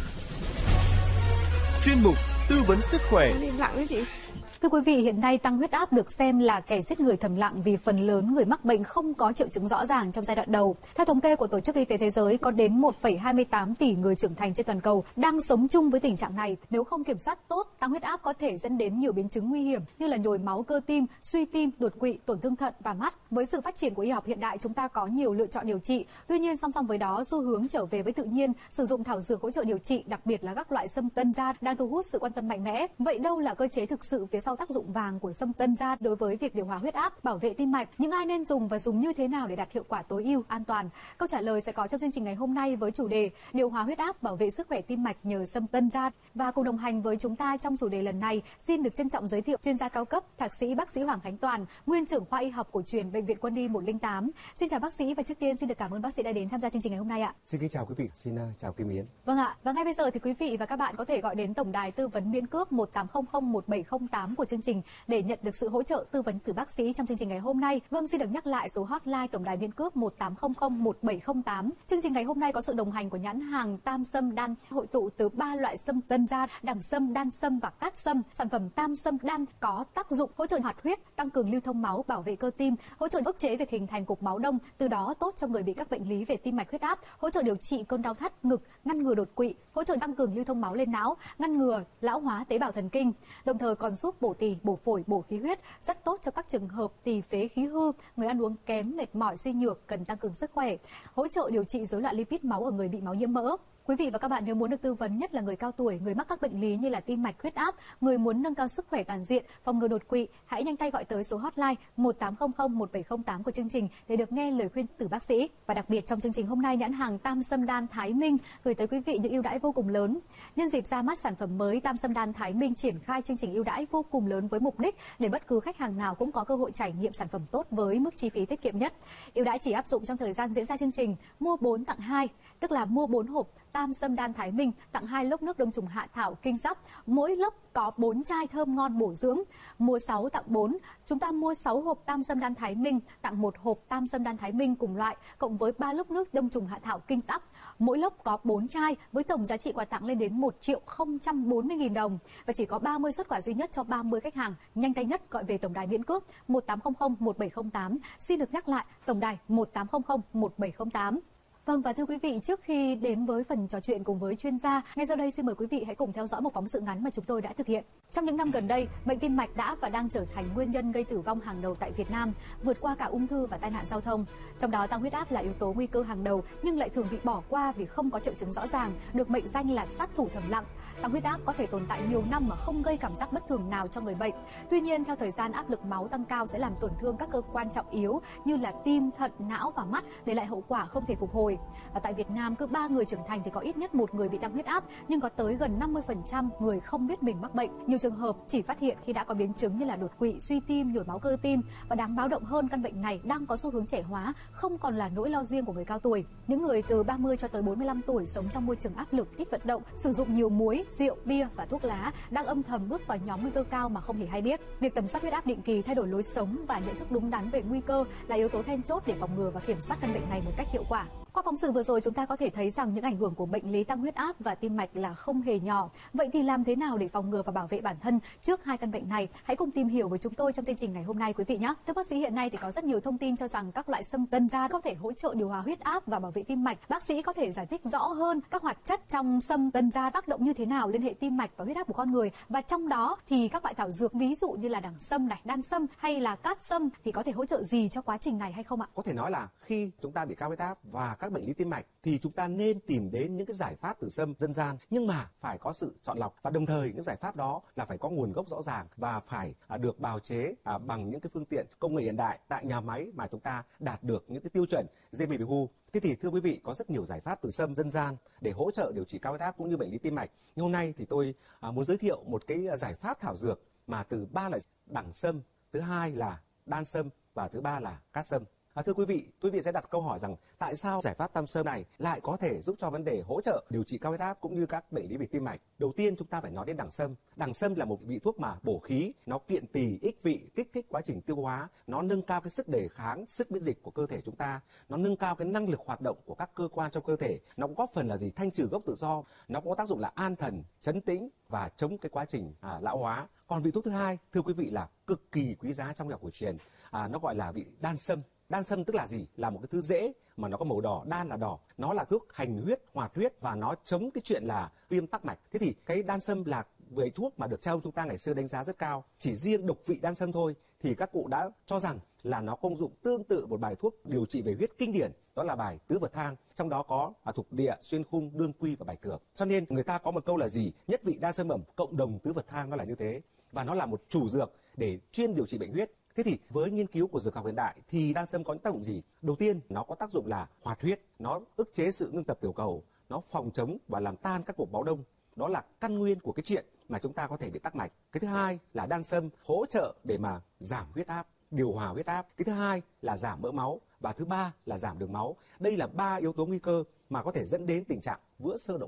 Chuyên mục tư vấn sức khỏe. Im lặng đấy chị. Thưa quý vị, hiện nay tăng huyết áp được xem là kẻ giết người thầm lặng vì phần lớn người mắc bệnh không có triệu chứng rõ ràng trong giai đoạn đầu. Theo thống kê của Tổ chức Y tế Thế giới, có đến một phẩy hai mươi tám tỷ người trưởng thành trên toàn cầu đang sống chung với tình trạng này. Nếu không kiểm soát tốt, tăng huyết áp có thể dẫn đến nhiều biến chứng nguy hiểm như là nhồi máu cơ tim, suy tim, đột quỵ, tổn thương thận và mắt. Với sự phát triển của y học hiện đại, chúng ta có nhiều lựa chọn điều trị. Tuy nhiên, song song với đó, xu hướng trở về với tự nhiên, sử dụng thảo dược hỗ trợ điều trị, đặc biệt là các loại sâm tân gia đang thu hút sự quan tâm mạnh mẽ. Vậy đâu là cơ chế thực sự phía sau tác dụng vàng của sâm tân gia đối với việc điều hòa huyết áp, bảo vệ tim mạch? Những ai nên dùng và dùng như thế nào để đạt hiệu quả tối ưu, an toàn? Câu trả lời sẽ có trong chương trình ngày hôm nay với chủ đề điều hòa huyết áp, bảo vệ sức khỏe tim mạch nhờ sâm tân gia. Và cùng đồng hành với chúng ta trong chủ đề lần này, xin được trân trọng giới thiệu chuyên gia cao cấp, thạc sĩ bác sĩ Hoàng Khánh Toàn, nguyên trưởng khoa y học cổ truyền Bệnh viện Quân y một không tám. Xin chào bác sĩ và trước tiên xin được cảm ơn bác sĩ đã đến tham gia chương trình ngày hôm nay ạ. Xin kính chào quý vị, xin uh, chào Kim Yến. Vâng ạ, và ngay bây giờ thì quý vị và các bạn có thể gọi đến tổng đài tư vấn miễn cước một tám không không một bảy không tám của của chương trình để nhận được sự hỗ trợ tư vấn từ bác sĩ trong chương trình ngày hôm nay. Vâng, xin được nhắc lại số hotline tổng đài miễn cước một tám không không một bảy không tám. Chương trình ngày hôm nay có sự đồng hành của nhãn hàng Tam Sâm Đan, hội tụ từ ba loại sâm tân gia: đẳng sâm, đan sâm và cát sâm. Sản phẩm Tam Sâm Đan có tác dụng hỗ trợ hoạt huyết, tăng cường lưu thông máu, bảo vệ cơ tim, hỗ trợ ức chế việc hình thành cục máu đông, từ đó tốt cho người bị các bệnh lý về tim mạch, huyết áp, hỗ trợ điều trị cơn đau thắt ngực, ngăn ngừa đột quỵ, hỗ trợ tăng cường lưu thông máu lên não, ngăn ngừa lão hóa tế bào thần kinh, đồng thời còn giúp bổ tỳ, bổ phổi, bổ khí huyết, rất tốt cho các trường hợp tỳ phế khí hư, người ăn uống kém, mệt mỏi, suy nhược, cần tăng cường sức khỏe, hỗ trợ điều trị rối loạn lipid máu ở người bị máu nhiễm mỡ. Quý vị và các bạn nếu muốn được tư vấn, nhất là người cao tuổi, người mắc các bệnh lý như là tim mạch, huyết áp, người muốn nâng cao sức khỏe toàn diện, phòng ngừa đột quỵ, hãy nhanh tay gọi tới số hotline một tám không không một bảy không tám của chương trình để được nghe lời khuyên từ bác sĩ. Và đặc biệt trong chương trình hôm nay, nhãn hàng Tam Sâm Đan Thái Minh gửi tới quý vị những ưu đãi vô cùng lớn. Nhân dịp ra mắt sản phẩm mới, Tam Sâm Đan Thái Minh triển khai chương trình ưu đãi vô cùng lớn với mục đích để bất cứ khách hàng nào cũng có cơ hội trải nghiệm sản phẩm tốt với mức chi phí tiết kiệm nhất. Ưu đãi chỉ áp dụng trong thời gian diễn ra chương trình mua bốn tặng hai, tức là mua bốn hộp Tam Sâm Đan Thái Minh tặng hai lốc nước đông trùng hạ thảo kinh sóc, mỗi lốc có bốn chai thơm ngon bổ dưỡng. Mua sáu tặng bốn, chúng ta mua sáu hộp Tam Sâm Đan Thái Minh tặng một hộp Tam Sâm Đan Thái Minh cùng loại cộng với ba lốc nước đông trùng hạ thảo kinh sóc, mỗi lốc có bốn chai với tổng giá trị quà tặng lên đến một triệu không trăm bốn mươi nghìn đồng, và chỉ có ba mươi suất quà duy nhất cho ba mươi khách hàng nhanh tay nhất gọi về tổng đài miễn cước một tám không không một bảy không tám. Xin được nhắc lại, tổng đài một tám không không một bảy không tám. Vâng, và thưa quý vị, trước khi đến với phần trò chuyện cùng với chuyên gia, ngay sau đây xin mời quý vị hãy cùng theo dõi một phóng sự ngắn mà chúng tôi đã thực hiện. Trong những năm gần đây, bệnh tim mạch đã và đang trở thành nguyên nhân gây tử vong hàng đầu tại Việt Nam, vượt qua cả ung thư và tai nạn giao thông. Trong đó, tăng huyết áp là yếu tố nguy cơ hàng đầu nhưng lại thường bị bỏ qua vì không có triệu chứng rõ ràng, được mệnh danh là sát thủ thầm lặng. Tăng huyết áp có thể tồn tại nhiều năm mà không gây cảm giác bất thường nào cho người bệnh. Tuy nhiên, theo thời gian, áp lực máu tăng cao sẽ làm tổn thương các cơ quan trọng yếu như là tim, thận, não và mắt, để lại hậu quả không thể phục hồi. Và tại Việt Nam, cứ ba người trưởng thành thì có ít nhất một người bị tăng huyết áp, nhưng có tới gần năm mươi phần trăm người không biết mình mắc bệnh. Nhiều trường hợp chỉ phát hiện khi đã có biến chứng như là đột quỵ, suy tim, nhồi máu cơ tim, và đáng báo động hơn, căn bệnh này đang có xu hướng trẻ hóa, không còn là nỗi lo riêng của người cao tuổi. Những người từ ba mươi cho tới bốn mươi lăm tuổi sống trong môi trường áp lực, ít vận động, sử dụng nhiều muối, rượu, bia và thuốc lá đang âm thầm bước vào nhóm nguy cơ cao mà không hề hay biết. Việc tầm soát huyết áp định kỳ, thay đổi lối sống và nhận thức đúng đắn về nguy cơ là yếu tố then chốt để phòng ngừa và kiểm soát căn bệnh này một cách hiệu quả. Qua phóng sự vừa rồi, chúng ta có thể thấy rằng những ảnh hưởng của bệnh lý tăng huyết áp và tim mạch là không hề nhỏ. Vậy thì làm thế nào để phòng ngừa và bảo vệ bản thân trước hai căn bệnh này? Hãy cùng tìm hiểu với chúng tôi trong chương trình ngày hôm nay, quý vị nhé. Thưa bác sĩ, hiện nay thì có rất nhiều thông tin cho rằng các loại sâm tân gia có thể hỗ trợ điều hòa huyết áp và bảo vệ tim mạch. Bác sĩ có thể giải thích rõ hơn các hoạt chất trong sâm tân gia tác động như thế nào lên hệ tim mạch và huyết áp của con người, và trong đó thì các loại thảo dược ví dụ như là đẳng sâm này, đan sâm hay là cát sâm thì có thể hỗ trợ gì cho quá trình này hay không ạ? Có thể nói là khi chúng ta bị cao huyết áp và các bệnh lý tim mạch thì chúng ta nên tìm đến những cái giải pháp từ sâm dân gian, nhưng mà phải có sự chọn lọc, và đồng thời những giải pháp đó là phải có nguồn gốc rõ ràng và phải à, được bào chế à, bằng những cái phương tiện công nghệ hiện đại tại nhà máy mà chúng ta đạt được những cái tiêu chuẩn giê pê vê u. Thế thì thưa quý vị, có rất nhiều giải pháp từ sâm dân gian để hỗ trợ điều trị cao huyết áp cũng như bệnh lý tim mạch. Nhưng hôm nay thì tôi à, muốn giới thiệu một cái giải pháp thảo dược mà từ ba loại đẳng sâm, thứ hai là đan sâm và thứ ba là cát sâm. À, thưa quý vị, quý vị sẽ đặt câu hỏi rằng tại sao giải pháp tam sâm này lại có thể giúp cho vấn đề hỗ trợ điều trị cao huyết áp cũng như các bệnh lý về tim mạch. Đầu tiên chúng ta phải nói đến đẳng sâm. Đẳng sâm là một vị thuốc mà bổ khí, nó kiện tỳ, ích vị, kích thích quá trình tiêu hóa, nó nâng cao cái sức đề kháng, sức miễn dịch của cơ thể chúng ta, nó nâng cao cái năng lực hoạt động của các cơ quan trong cơ thể, nó cũng góp phần là gì thanh trừ gốc tự do, nó có tác dụng là an thần, trấn tĩnh và chống cái quá trình à, lão hóa. Còn vị thuốc thứ hai, thưa quý vị, là cực kỳ quý giá trong y học cổ truyền, à, nó gọi là vị đan sâm. Đan sâm tức là gì? Là một cái thứ rễ mà nó có màu đỏ, đan là đỏ. Nó là thuốc hành huyết, hoạt huyết và nó chống cái chuyện là viêm tắc mạch. Thế thì cái đan sâm là về thuốc mà được cha ông chúng ta ngày xưa đánh giá rất cao. Chỉ riêng độc vị đan sâm thôi thì các cụ đã cho rằng là nó công dụng tương tự một bài thuốc điều trị về huyết kinh điển, đó là bài tứ vật thang, trong đó có à, thục địa, xuyên khung, đương quy và bạch cược. Cho nên người ta có một câu là gì? Nhất vị đan sâm ẩm cộng đồng tứ vật thang, nó là như thế. Và nó là một chủ dược để chuyên điều trị bệnh huyết. Thế thì với nghiên cứu của dược học hiện đại thì đan sâm có những tác dụng gì? Đầu tiên, nó có tác dụng là hoạt huyết, nó ức chế sự ngưng tập tiểu cầu, nó phòng chống và làm tan các cục máu đông. Đó là căn nguyên của cái chuyện mà chúng ta có thể bị tắc mạch. Cái thứ hai là đan sâm hỗ trợ để mà giảm huyết áp, điều hòa huyết áp. Cái thứ hai là giảm mỡ máu, và thứ ba là giảm đường máu. Đây là ba yếu tố nguy cơ mà có thể dẫn đến tình trạng vữa xơ động mạch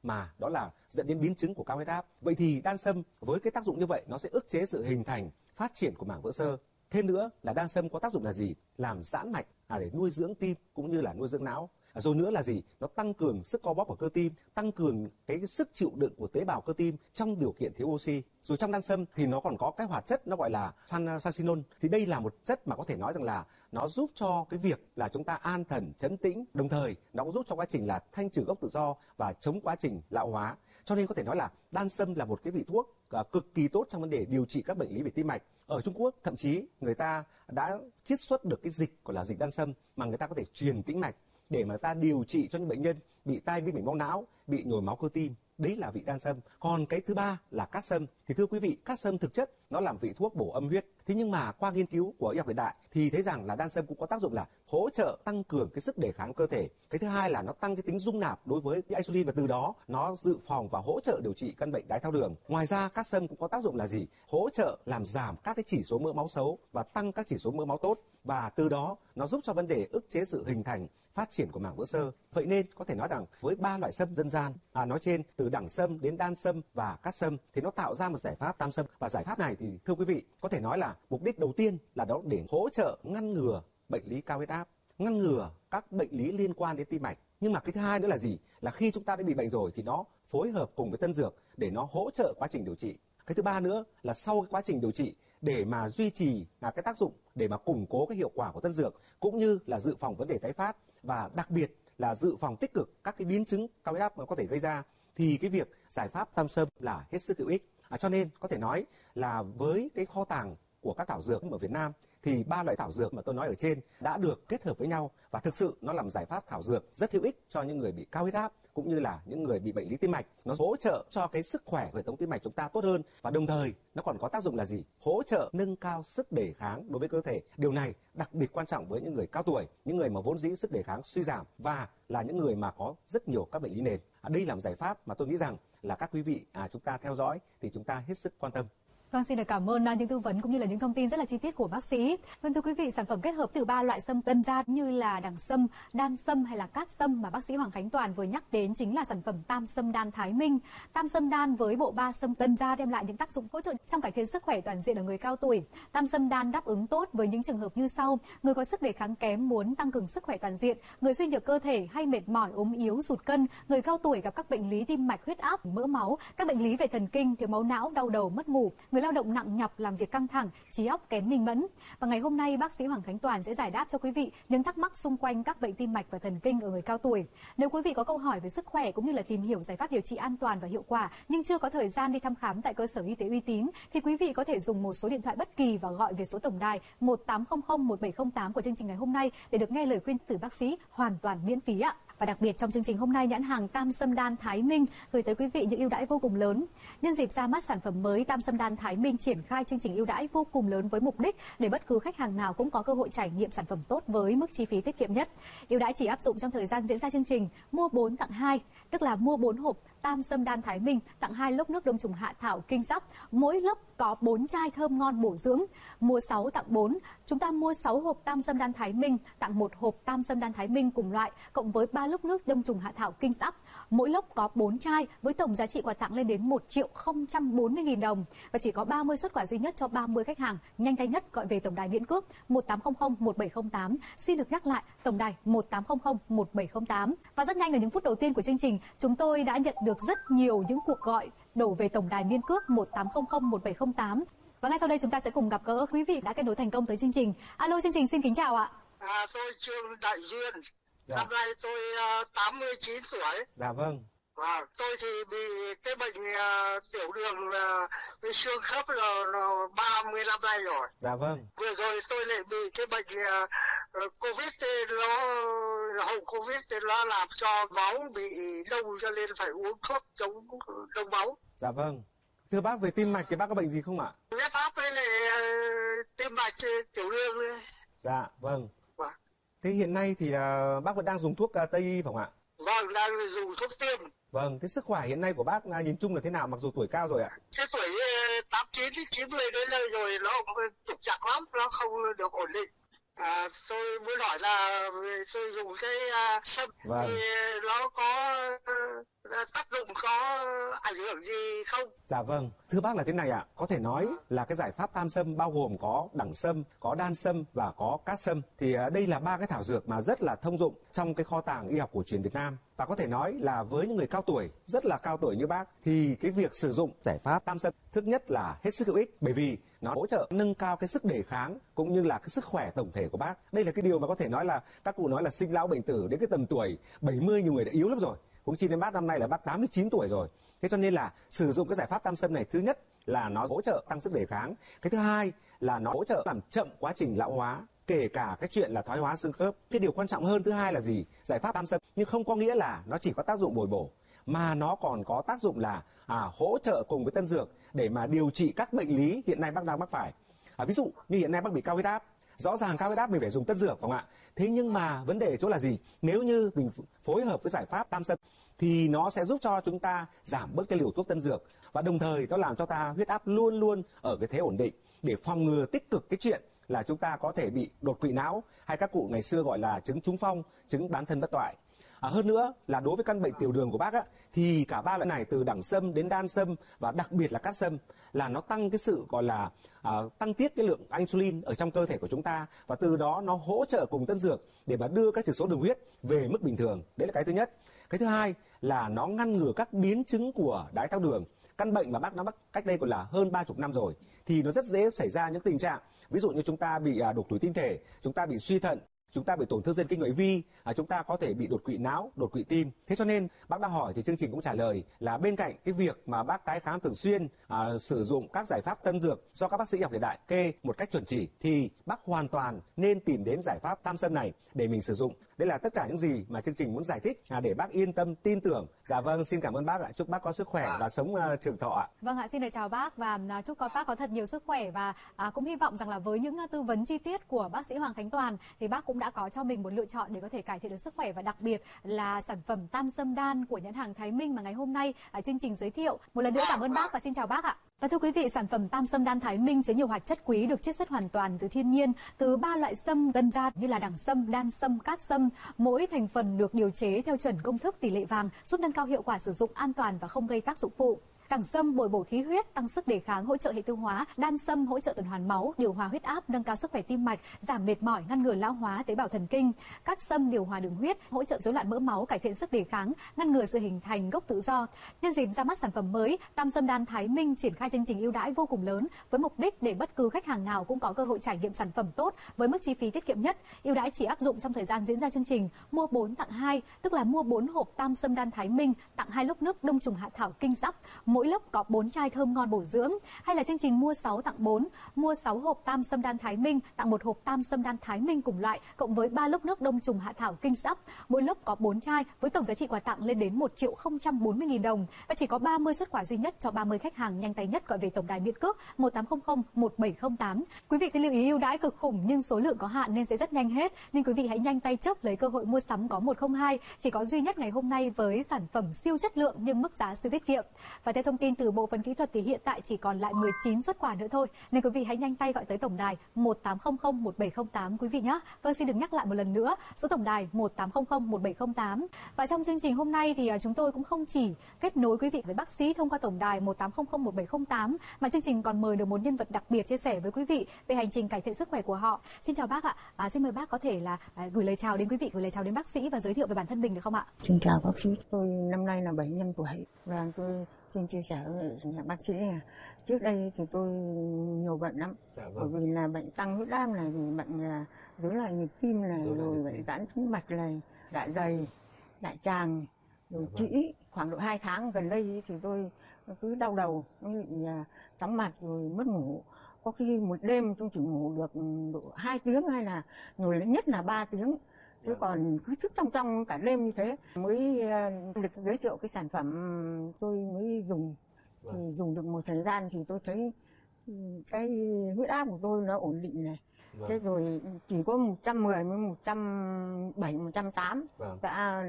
mà đó là dẫn đến biến chứng của cao huyết áp. Vậy thì đan sâm với cái tác dụng như vậy nó sẽ ức chế sự hình thành, phát triển của mảng vữa xơ. Thêm nữa là đan sâm có tác dụng là gì? Làm giãn mạch à, để nuôi dưỡng tim cũng như là nuôi dưỡng não. À, rồi nữa là gì? Nó tăng cường sức co bóp của cơ tim, tăng cường cái sức chịu đựng của tế bào cơ tim trong điều kiện thiếu oxy. Rồi trong đan sâm thì nó còn có cái hoạt chất nó gọi là sansacinol. Thì đây là một chất mà có thể nói rằng là nó giúp cho cái việc là chúng ta an thần, trấn tĩnh, đồng thời nó cũng giúp cho quá trình là thanh trừ gốc tự do và chống quá trình lão hóa. Cho nên có thể nói là đan sâm là một cái vị thuốc à, cực kỳ tốt trong vấn đề điều trị các bệnh lý về tim mạch. Ở Trung Quốc thậm chí người ta đã chiết xuất được cái dịch gọi là dịch đan sâm mà người ta có thể truyền tĩnh mạch để mà ta điều trị cho những bệnh nhân bị tai biến mạch máu não, bị nhồi máu cơ tim. Đấy là vị đan sâm. Còn cái thứ ba là cát sâm. Thì thưa quý vị, cát sâm thực chất nó làm vị thuốc bổ âm huyết. Thế nhưng mà qua nghiên cứu của y học hiện đại thì thấy rằng là đan sâm cũng có tác dụng là hỗ trợ tăng cường cái sức đề kháng cơ thể. Cái thứ hai là nó tăng cái tính dung nạp đối với cái insulin và từ đó nó dự phòng và hỗ trợ điều trị căn bệnh đái tháo đường. Ngoài ra cát sâm cũng có tác dụng là gì? Hỗ trợ làm giảm các cái chỉ số mỡ máu xấu và tăng các chỉ số mỡ máu tốt, và từ đó nó giúp cho vấn đề ức chế sự hình thành, phát triển của mảng vữa xơ. Vậy nên có thể nói rằng với ba loại sâm dân gian à, nói trên, từ đẳng sâm đến đan sâm và cát sâm, thì nó tạo ra một giải pháp tam sâm. Và giải pháp này thì thưa quý vị, có thể nói là mục đích đầu tiên là đó để hỗ trợ ngăn ngừa bệnh lý cao huyết áp, ngăn ngừa các bệnh lý liên quan đến tim mạch. Nhưng mà cái thứ hai nữa là gì? Là khi chúng ta đã bị bệnh rồi thì nó phối hợp cùng với tân dược để nó hỗ trợ quá trình điều trị. Cái thứ ba nữa là sau cái quá trình điều trị, để mà duy trì là cái tác dụng để mà củng cố cái hiệu quả của tân dược, cũng như là dự phòng vấn đề tái phát, và đặc biệt là dự phòng tích cực các cái biến chứng cao huyết áp mà có thể gây ra, thì cái việc giải pháp tam sâm là hết sức hữu ích. À, cho nên có thể nói là với cái kho tàng của các thảo dược ở Việt Nam thì ba loại thảo dược mà tôi nói ở trên đã được kết hợp với nhau, và thực sự nó làm giải pháp thảo dược rất hữu ích cho những người bị cao huyết áp cũng như là những người bị bệnh lý tim mạch. Nó hỗ trợ cho cái sức khỏe của hệ thống tim mạch chúng ta tốt hơn, và đồng thời nó còn có tác dụng là gì? Hỗ trợ nâng cao sức đề kháng đối với cơ thể. Điều này đặc biệt quan trọng với những người cao tuổi, những người mà vốn dĩ sức đề kháng suy giảm, và là những người mà có rất nhiều các bệnh lý nền. À, đây là một giải pháp mà tôi nghĩ rằng là các quý vị à, chúng ta theo dõi thì chúng ta hết sức quan tâm. Vâng, xin được cảm ơn những tư vấn cũng như là những thông tin rất là chi tiết của bác sĩ. Vâng, thưa quý vị, sản phẩm kết hợp từ ba loại sâm dân gian như là đẳng sâm, đan sâm hay là cát sâm mà bác sĩ Hoàng Khánh Toàn vừa nhắc đến chính là sản phẩm tam sâm đan Thái Minh. Tam sâm đan với bộ ba sâm dân gian đem lại những tác dụng hỗ trợ trong cải thiện sức khỏe toàn diện ở người cao tuổi. Tam sâm đan đáp ứng tốt với những trường hợp như sau: người có sức đề kháng kém muốn tăng cường sức khỏe toàn diện, người suy nhược cơ thể hay mệt mỏi, ốm yếu, sụt cân, người cao tuổi gặp các bệnh lý tim mạch, huyết áp, mỡ máu, các bệnh lý về thần kinh, thiếu máu não, đau đầu, mất ngủ, người lao động nặng nhọc, làm việc căng thẳng, trí óc kém minh mẫn. Và ngày hôm nay bác sĩ Hoàng Khánh Toàn sẽ giải đáp cho quý vị những thắc mắc xung quanh các bệnh tim mạch và thần kinh ở người cao tuổi. Nếu quý vị có câu hỏi về sức khỏe cũng như là tìm hiểu giải pháp điều trị an toàn và hiệu quả nhưng chưa có thời gian đi thăm khám tại cơ sở y tế uy tín thì quý vị có thể dùng một số điện thoại bất kỳ và gọi về số tổng đài một tám không không một bảy không tám của chương trình ngày hôm nay để được nghe lời khuyên từ bác sĩ hoàn toàn miễn phí ạ. Và đặc biệt trong chương trình hôm nay, nhãn hàng Tam Sâm Đan Thái Minh gửi tới quý vị những ưu đãi vô cùng lớn. Nhân dịp ra mắt sản phẩm mới, Tam Sâm Đan Thái Minh triển khai chương trình ưu đãi vô cùng lớn với mục đích để bất cứ khách hàng nào cũng có cơ hội trải nghiệm sản phẩm tốt với mức chi phí tiết kiệm nhất. Ưu đãi chỉ áp dụng trong thời gian diễn ra chương trình mua bốn tặng hai, tức là mua bốn hộp Tam Sâm Đan Thái Minh tặng hai lốc nước đông trùng hạ thảo Kinh Sóc, mỗi lốc có bốn chai thơm ngon bổ dưỡng. Mua sáu tặng bốn, chúng ta mua sáu hộp Tam Sâm Đan Thái Minh tặng một hộp Tam Sâm Đan Thái Minh cùng loại cộng với ba lốc nước đông trùng hạ thảo Kinh Sóc, mỗi lốc có bốn chai với tổng giá trị quà tặng lên đến một triệu không trăm bốn mươi nghìn đồng, và chỉ có ba mươi suất quà duy nhất cho ba mươi khách hàng nhanh tay nhất gọi về tổng đài miễn cước một tám không không một bảy không tám. Xin được nhắc lại, tổng đài một tám không không một bảy không tám. Và rất nhanh ở những phút đầu tiên của chương trình, chúng tôi đã nhận được rất nhiều những cuộc gọi đổ về tổng đài miễn cước một tám không không một bảy không tám. Và ngay sau đây chúng ta sẽ cùng gặp gỡ quý vị đã kết nối thành công tới chương trình. Alo, chương trình xin kính chào ạ. À, tôi Trương Đại Duyên. Dạ. Năm nay tôi uh, tám mươi chín tuổi. Dạ vâng. À, tôi thì bị cái bệnh uh, tiểu đường uh, xương khớp là, là ba mươi năm nay rồi. Dạ vâng. Vừa rồi tôi lại bị cái bệnh uh, Covid, nó hậu Covid nó làm cho máu bị đông, cho nên phải uống thuốc chống đông máu. Dạ vâng. Thưa bác, về tim mạch thì bác có bệnh gì không ạ? Huyết áp với lại uh, tim mạch, tiểu đường. Dạ vâng. Vâng. Thế hiện nay thì uh, bác vẫn đang dùng thuốc uh, Tây y phải không ạ? Vâng, đang dùng thuốc tiêm. Vâng, thế sức khỏe hiện nay của bác uh, nhìn chung là thế nào mặc dù tuổi cao rồi ạ? Cái tuổi uh, tám chín chín mươi đến đây rồi nó trục trặc lắm, nó không được ổn định. À, tôi muốn hỏi là tôi dùng cái uh, sâm vâng. thì nó có uh, tác dụng, có ảnh hưởng gì không? Dạ vâng, thưa bác là thế này ạ, có thể nói là cái giải pháp tam sâm bao gồm có đẳng sâm, có đan sâm và có cát sâm. Thì uh, đây là ba cái thảo dược mà rất là thông dụng trong cái kho tàng y học cổ truyền Việt Nam. Và có thể nói là với những người cao tuổi, rất là cao tuổi như bác, thì cái việc sử dụng giải pháp tam sâm thứ nhất là hết sức hữu ích, bởi vì nó hỗ trợ nâng cao cái sức đề kháng cũng như là cái sức khỏe tổng thể của bác. Đây là cái điều mà có thể nói là các cụ nói là sinh lão bệnh tử, đến cái tầm tuổi bảy mươi nhiều người đã yếu lắm rồi. Huống chi đến bác năm nay là bác tám mươi chín tuổi rồi. Thế cho nên là sử dụng cái giải pháp tam sâm này, thứ nhất là nó hỗ trợ tăng sức đề kháng. Cái thứ hai là nó hỗ trợ làm chậm quá trình lão hóa, kể cả cái chuyện là thoái hóa xương khớp. Cái điều quan trọng hơn thứ hai là gì? Giải pháp tam sâm nhưng không có nghĩa là nó chỉ có tác dụng bồi bổ, mà nó còn có tác dụng là à, hỗ trợ cùng với tân dược để mà điều trị các bệnh lý hiện nay bác đang mắc phải. À, ví dụ như hiện nay bác bị cao huyết áp, rõ ràng cao huyết áp mình phải dùng tân dược, phải không ạ? Thế nhưng mà vấn đề chỗ là gì? Nếu như mình phối hợp với giải pháp tam sâm thì nó sẽ giúp cho chúng ta giảm bớt cái liều thuốc tân dược, và đồng thời nó làm cho ta huyết áp luôn luôn ở cái thế ổn định, để phòng ngừa tích cực cái chuyện là chúng ta có thể bị đột quỵ não, hay các cụ ngày xưa gọi là chứng trúng phong, chứng bán thân bất toại. À, hơn nữa là đối với căn bệnh tiểu đường của bác á, thì cả ba loại này từ đẳng sâm đến đan sâm và đặc biệt là cát sâm là nó tăng cái sự gọi là à, tăng tiết cái lượng insulin ở trong cơ thể của chúng ta, và từ đó nó hỗ trợ cùng tân dược để mà đưa các chỉ số đường huyết về mức bình thường. Đấy là cái thứ nhất. Cái thứ hai là nó ngăn ngừa các biến chứng của đái tháo đường, căn bệnh mà bác đã mắc cách đây còn là hơn ba chục năm rồi, thì nó rất dễ xảy ra những tình trạng ví dụ như chúng ta bị à, đục thủy tinh thể, chúng ta bị suy thận, chúng ta bị tổn thương dây kinh ngoại vi, à, chúng ta có thể bị đột quỵ não, đột quỵ tim. Thế cho nên bác đã hỏi thì chương trình cũng trả lời là bên cạnh cái việc mà bác tái khám thường xuyên, à, sử dụng các giải pháp tân dược do các bác sĩ học hiện đại kê một cách chuẩn chỉ, thì bác hoàn toàn nên tìm đến giải pháp tam sâm này để mình sử dụng. Đây là tất cả những gì mà chương trình muốn giải thích, à, để bác yên tâm tin tưởng. Dạ vâng, xin cảm ơn bác ạ. Chúc bác có sức khỏe và sống uh, trường thọ ạ. Vâng ạ, xin được chào bác và uh, chúc bác có thật nhiều sức khỏe, và uh, cũng hy vọng rằng là với những uh, tư vấn chi tiết của bác sĩ Hoàng Khánh Toàn thì bác cũng đã có cho mình một lựa chọn để có thể cải thiện được sức khỏe, và đặc biệt là sản phẩm tam sâm đan của nhãn hàng Thái Minh mà ngày hôm nay uh, chương trình giới thiệu. Một lần nữa cảm ơn bác và xin chào bác ạ. Và thưa quý vị, sản phẩm tam sâm đan Thái Minh chứa nhiều hoạt chất quý được chiết xuất hoàn toàn từ thiên nhiên, từ ba loại sâm dân gian như là đẳng sâm, đan sâm, cát sâm. Mỗi thành phần được điều chế theo chuẩn công thức tỷ lệ vàng, giúp nâng cao hiệu quả sử dụng, an toàn và không gây tác dụng phụ. Đẳng sâm bồi bổ khí huyết, tăng sức đề kháng, hỗ trợ hệ tiêu hóa. Đan sâm hỗ trợ tuần hoàn máu, điều hòa huyết áp, nâng cao sức khỏe tim mạch, giảm mệt mỏi, ngăn ngừa lão hóa tế bào thần kinh. Cát sâm điều hòa đường huyết, hỗ trợ rối loạn mỡ máu, cải thiện sức đề kháng, ngăn ngừa sự hình thành gốc tự do. Nhân dịp ra mắt sản phẩm mới, Tam Sâm Đan Thái Minh triển khai chương trình ưu đãi vô cùng lớn với mục đích để bất cứ khách hàng nào cũng có cơ hội trải nghiệm sản phẩm tốt với mức chi phí tiết kiệm nhất. Ưu đãi chỉ áp dụng trong thời gian diễn ra chương trình mua bốn tặng hai, tức là mua bốn hộp Tam Sâm Đan Thái Minh tặng hai lốc nước đông trùng hạ thảo kinh sắp, mỗi lốc có bốn chai thơm ngon bổ dưỡng, hay là chương trình mua sáu tặng bốn, mua sáu hộp Tam Sâm Đan Thái Minh tặng một hộp Tam Sâm Đan Thái Minh cùng loại cộng với ba lốc nước đông trùng hạ thảo kinh sắp, mỗi lốc có bốn chai với tổng giá trị quà tặng lên đến một triệu không trăm bốn mươi nghìn đồng, và chỉ có ba mươi suất quà duy nhất cho ba mươi khách hàng nhanh tay nhất gọi về tổng đài miễn cước một tám không không một bảy không tám. Quý vị xin lưu ý ưu đãi cực khủng nhưng số lượng có hạn nên sẽ rất nhanh hết, nên quý vị hãy nhanh tay chớp lấy cơ hội mua sắm có một không hai chỉ có duy nhất ngày hôm nay với sản phẩm siêu chất lượng nhưng mức giá siêu tiết kiệm. Và theo thông tin từ bộ phận kỹ thuật thì hiện tại chỉ còn lại mười chín suất quà nữa thôi, nên quý vị hãy nhanh tay gọi tới tổng đài một tám không không một bảy không tám quý vị nhé. Vâng, xin được nhắc lại một lần nữa số tổng đài một tám không không một bảy không tám. Và trong chương trình hôm nay thì chúng tôi cũng không chỉ kết nối quý vị với bác sĩ thông qua tổng đài một tám không không một bảy không tám mà chương trình còn mời được một nhân vật đặc biệt chia sẻ với quý vị về hành trình cải thiện sức khỏe của họ. Xin chào bác ạ. À, xin mời bác có thể là à, gửi lời chào đến quý vị, gửi lời chào đến bác sĩ và giới thiệu về bản thân mình được không ạ? Xin chào bác sĩ, tôi năm nay là bảy mươi lăm tuổi và tôi xin chia sẻ với bác sĩ là trước đây thì tôi nhiều bệnh lắm, dạ vâng. Bởi vì là bệnh tăng huyết áp này, vì bệnh là rối loạn nhịp tim này, rồi, rồi bệnh giãn tĩnh mạch này, dạ dày, đại tràng, rồi dạ trĩ. Vâng. Khoảng độ hai tháng gần đây thì tôi cứ đau đầu, nó bị chóng mặt rồi mất ngủ. Có khi một đêm tôi chỉ ngủ được độ hai tiếng hay là nhiều nhất là ba tiếng. Chứ còn cứ thức trong trong cả đêm như thế. Mới được giới thiệu cái sản phẩm tôi mới dùng. Thì dùng được một thời gian thì tôi thấy cái huyết áp của tôi nó ổn định này. Vâng. Thế rồi chỉ có một trăm mười với một trăm bảy, một trăm tám vâng. đã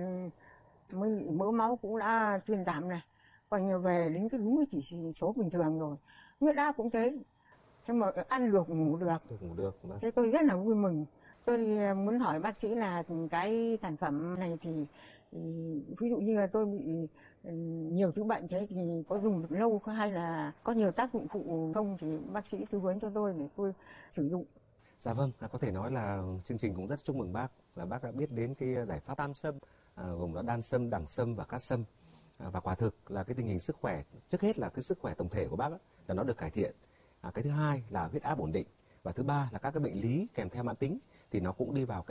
mới mỡ máu cũng đã thuyên giảm này. Còn nhiều về đến cái đúng cái chỉ số bình thường rồi. Huyết áp cũng thế. Thế mà ăn được ngủ được. Được ngủ được. Vâng. Thế tôi rất là vui mừng. Tôi muốn hỏi bác sĩ là cái sản phẩm này thì, thì ví dụ như là tôi bị nhiều thứ bệnh thế thì có dùng được lâu hay là có nhiều tác dụng phụ không, thì bác sĩ tư vấn cho tôi để tôi sử dụng. Dạ vâng, có thể nói là chương trình cũng rất chúc mừng bác là bác đã biết đến cái giải pháp tam sâm, à, gồm là đan sâm, đẳng sâm và cát sâm. À, và quả thực là cái tình hình sức khỏe, trước hết là cái sức khỏe tổng thể của bác đó, là nó được cải thiện. À, cái thứ hai là huyết áp ổn định, và thứ ba là các cái bệnh lý kèm theo mãn tính thì nó cũng đi vào cái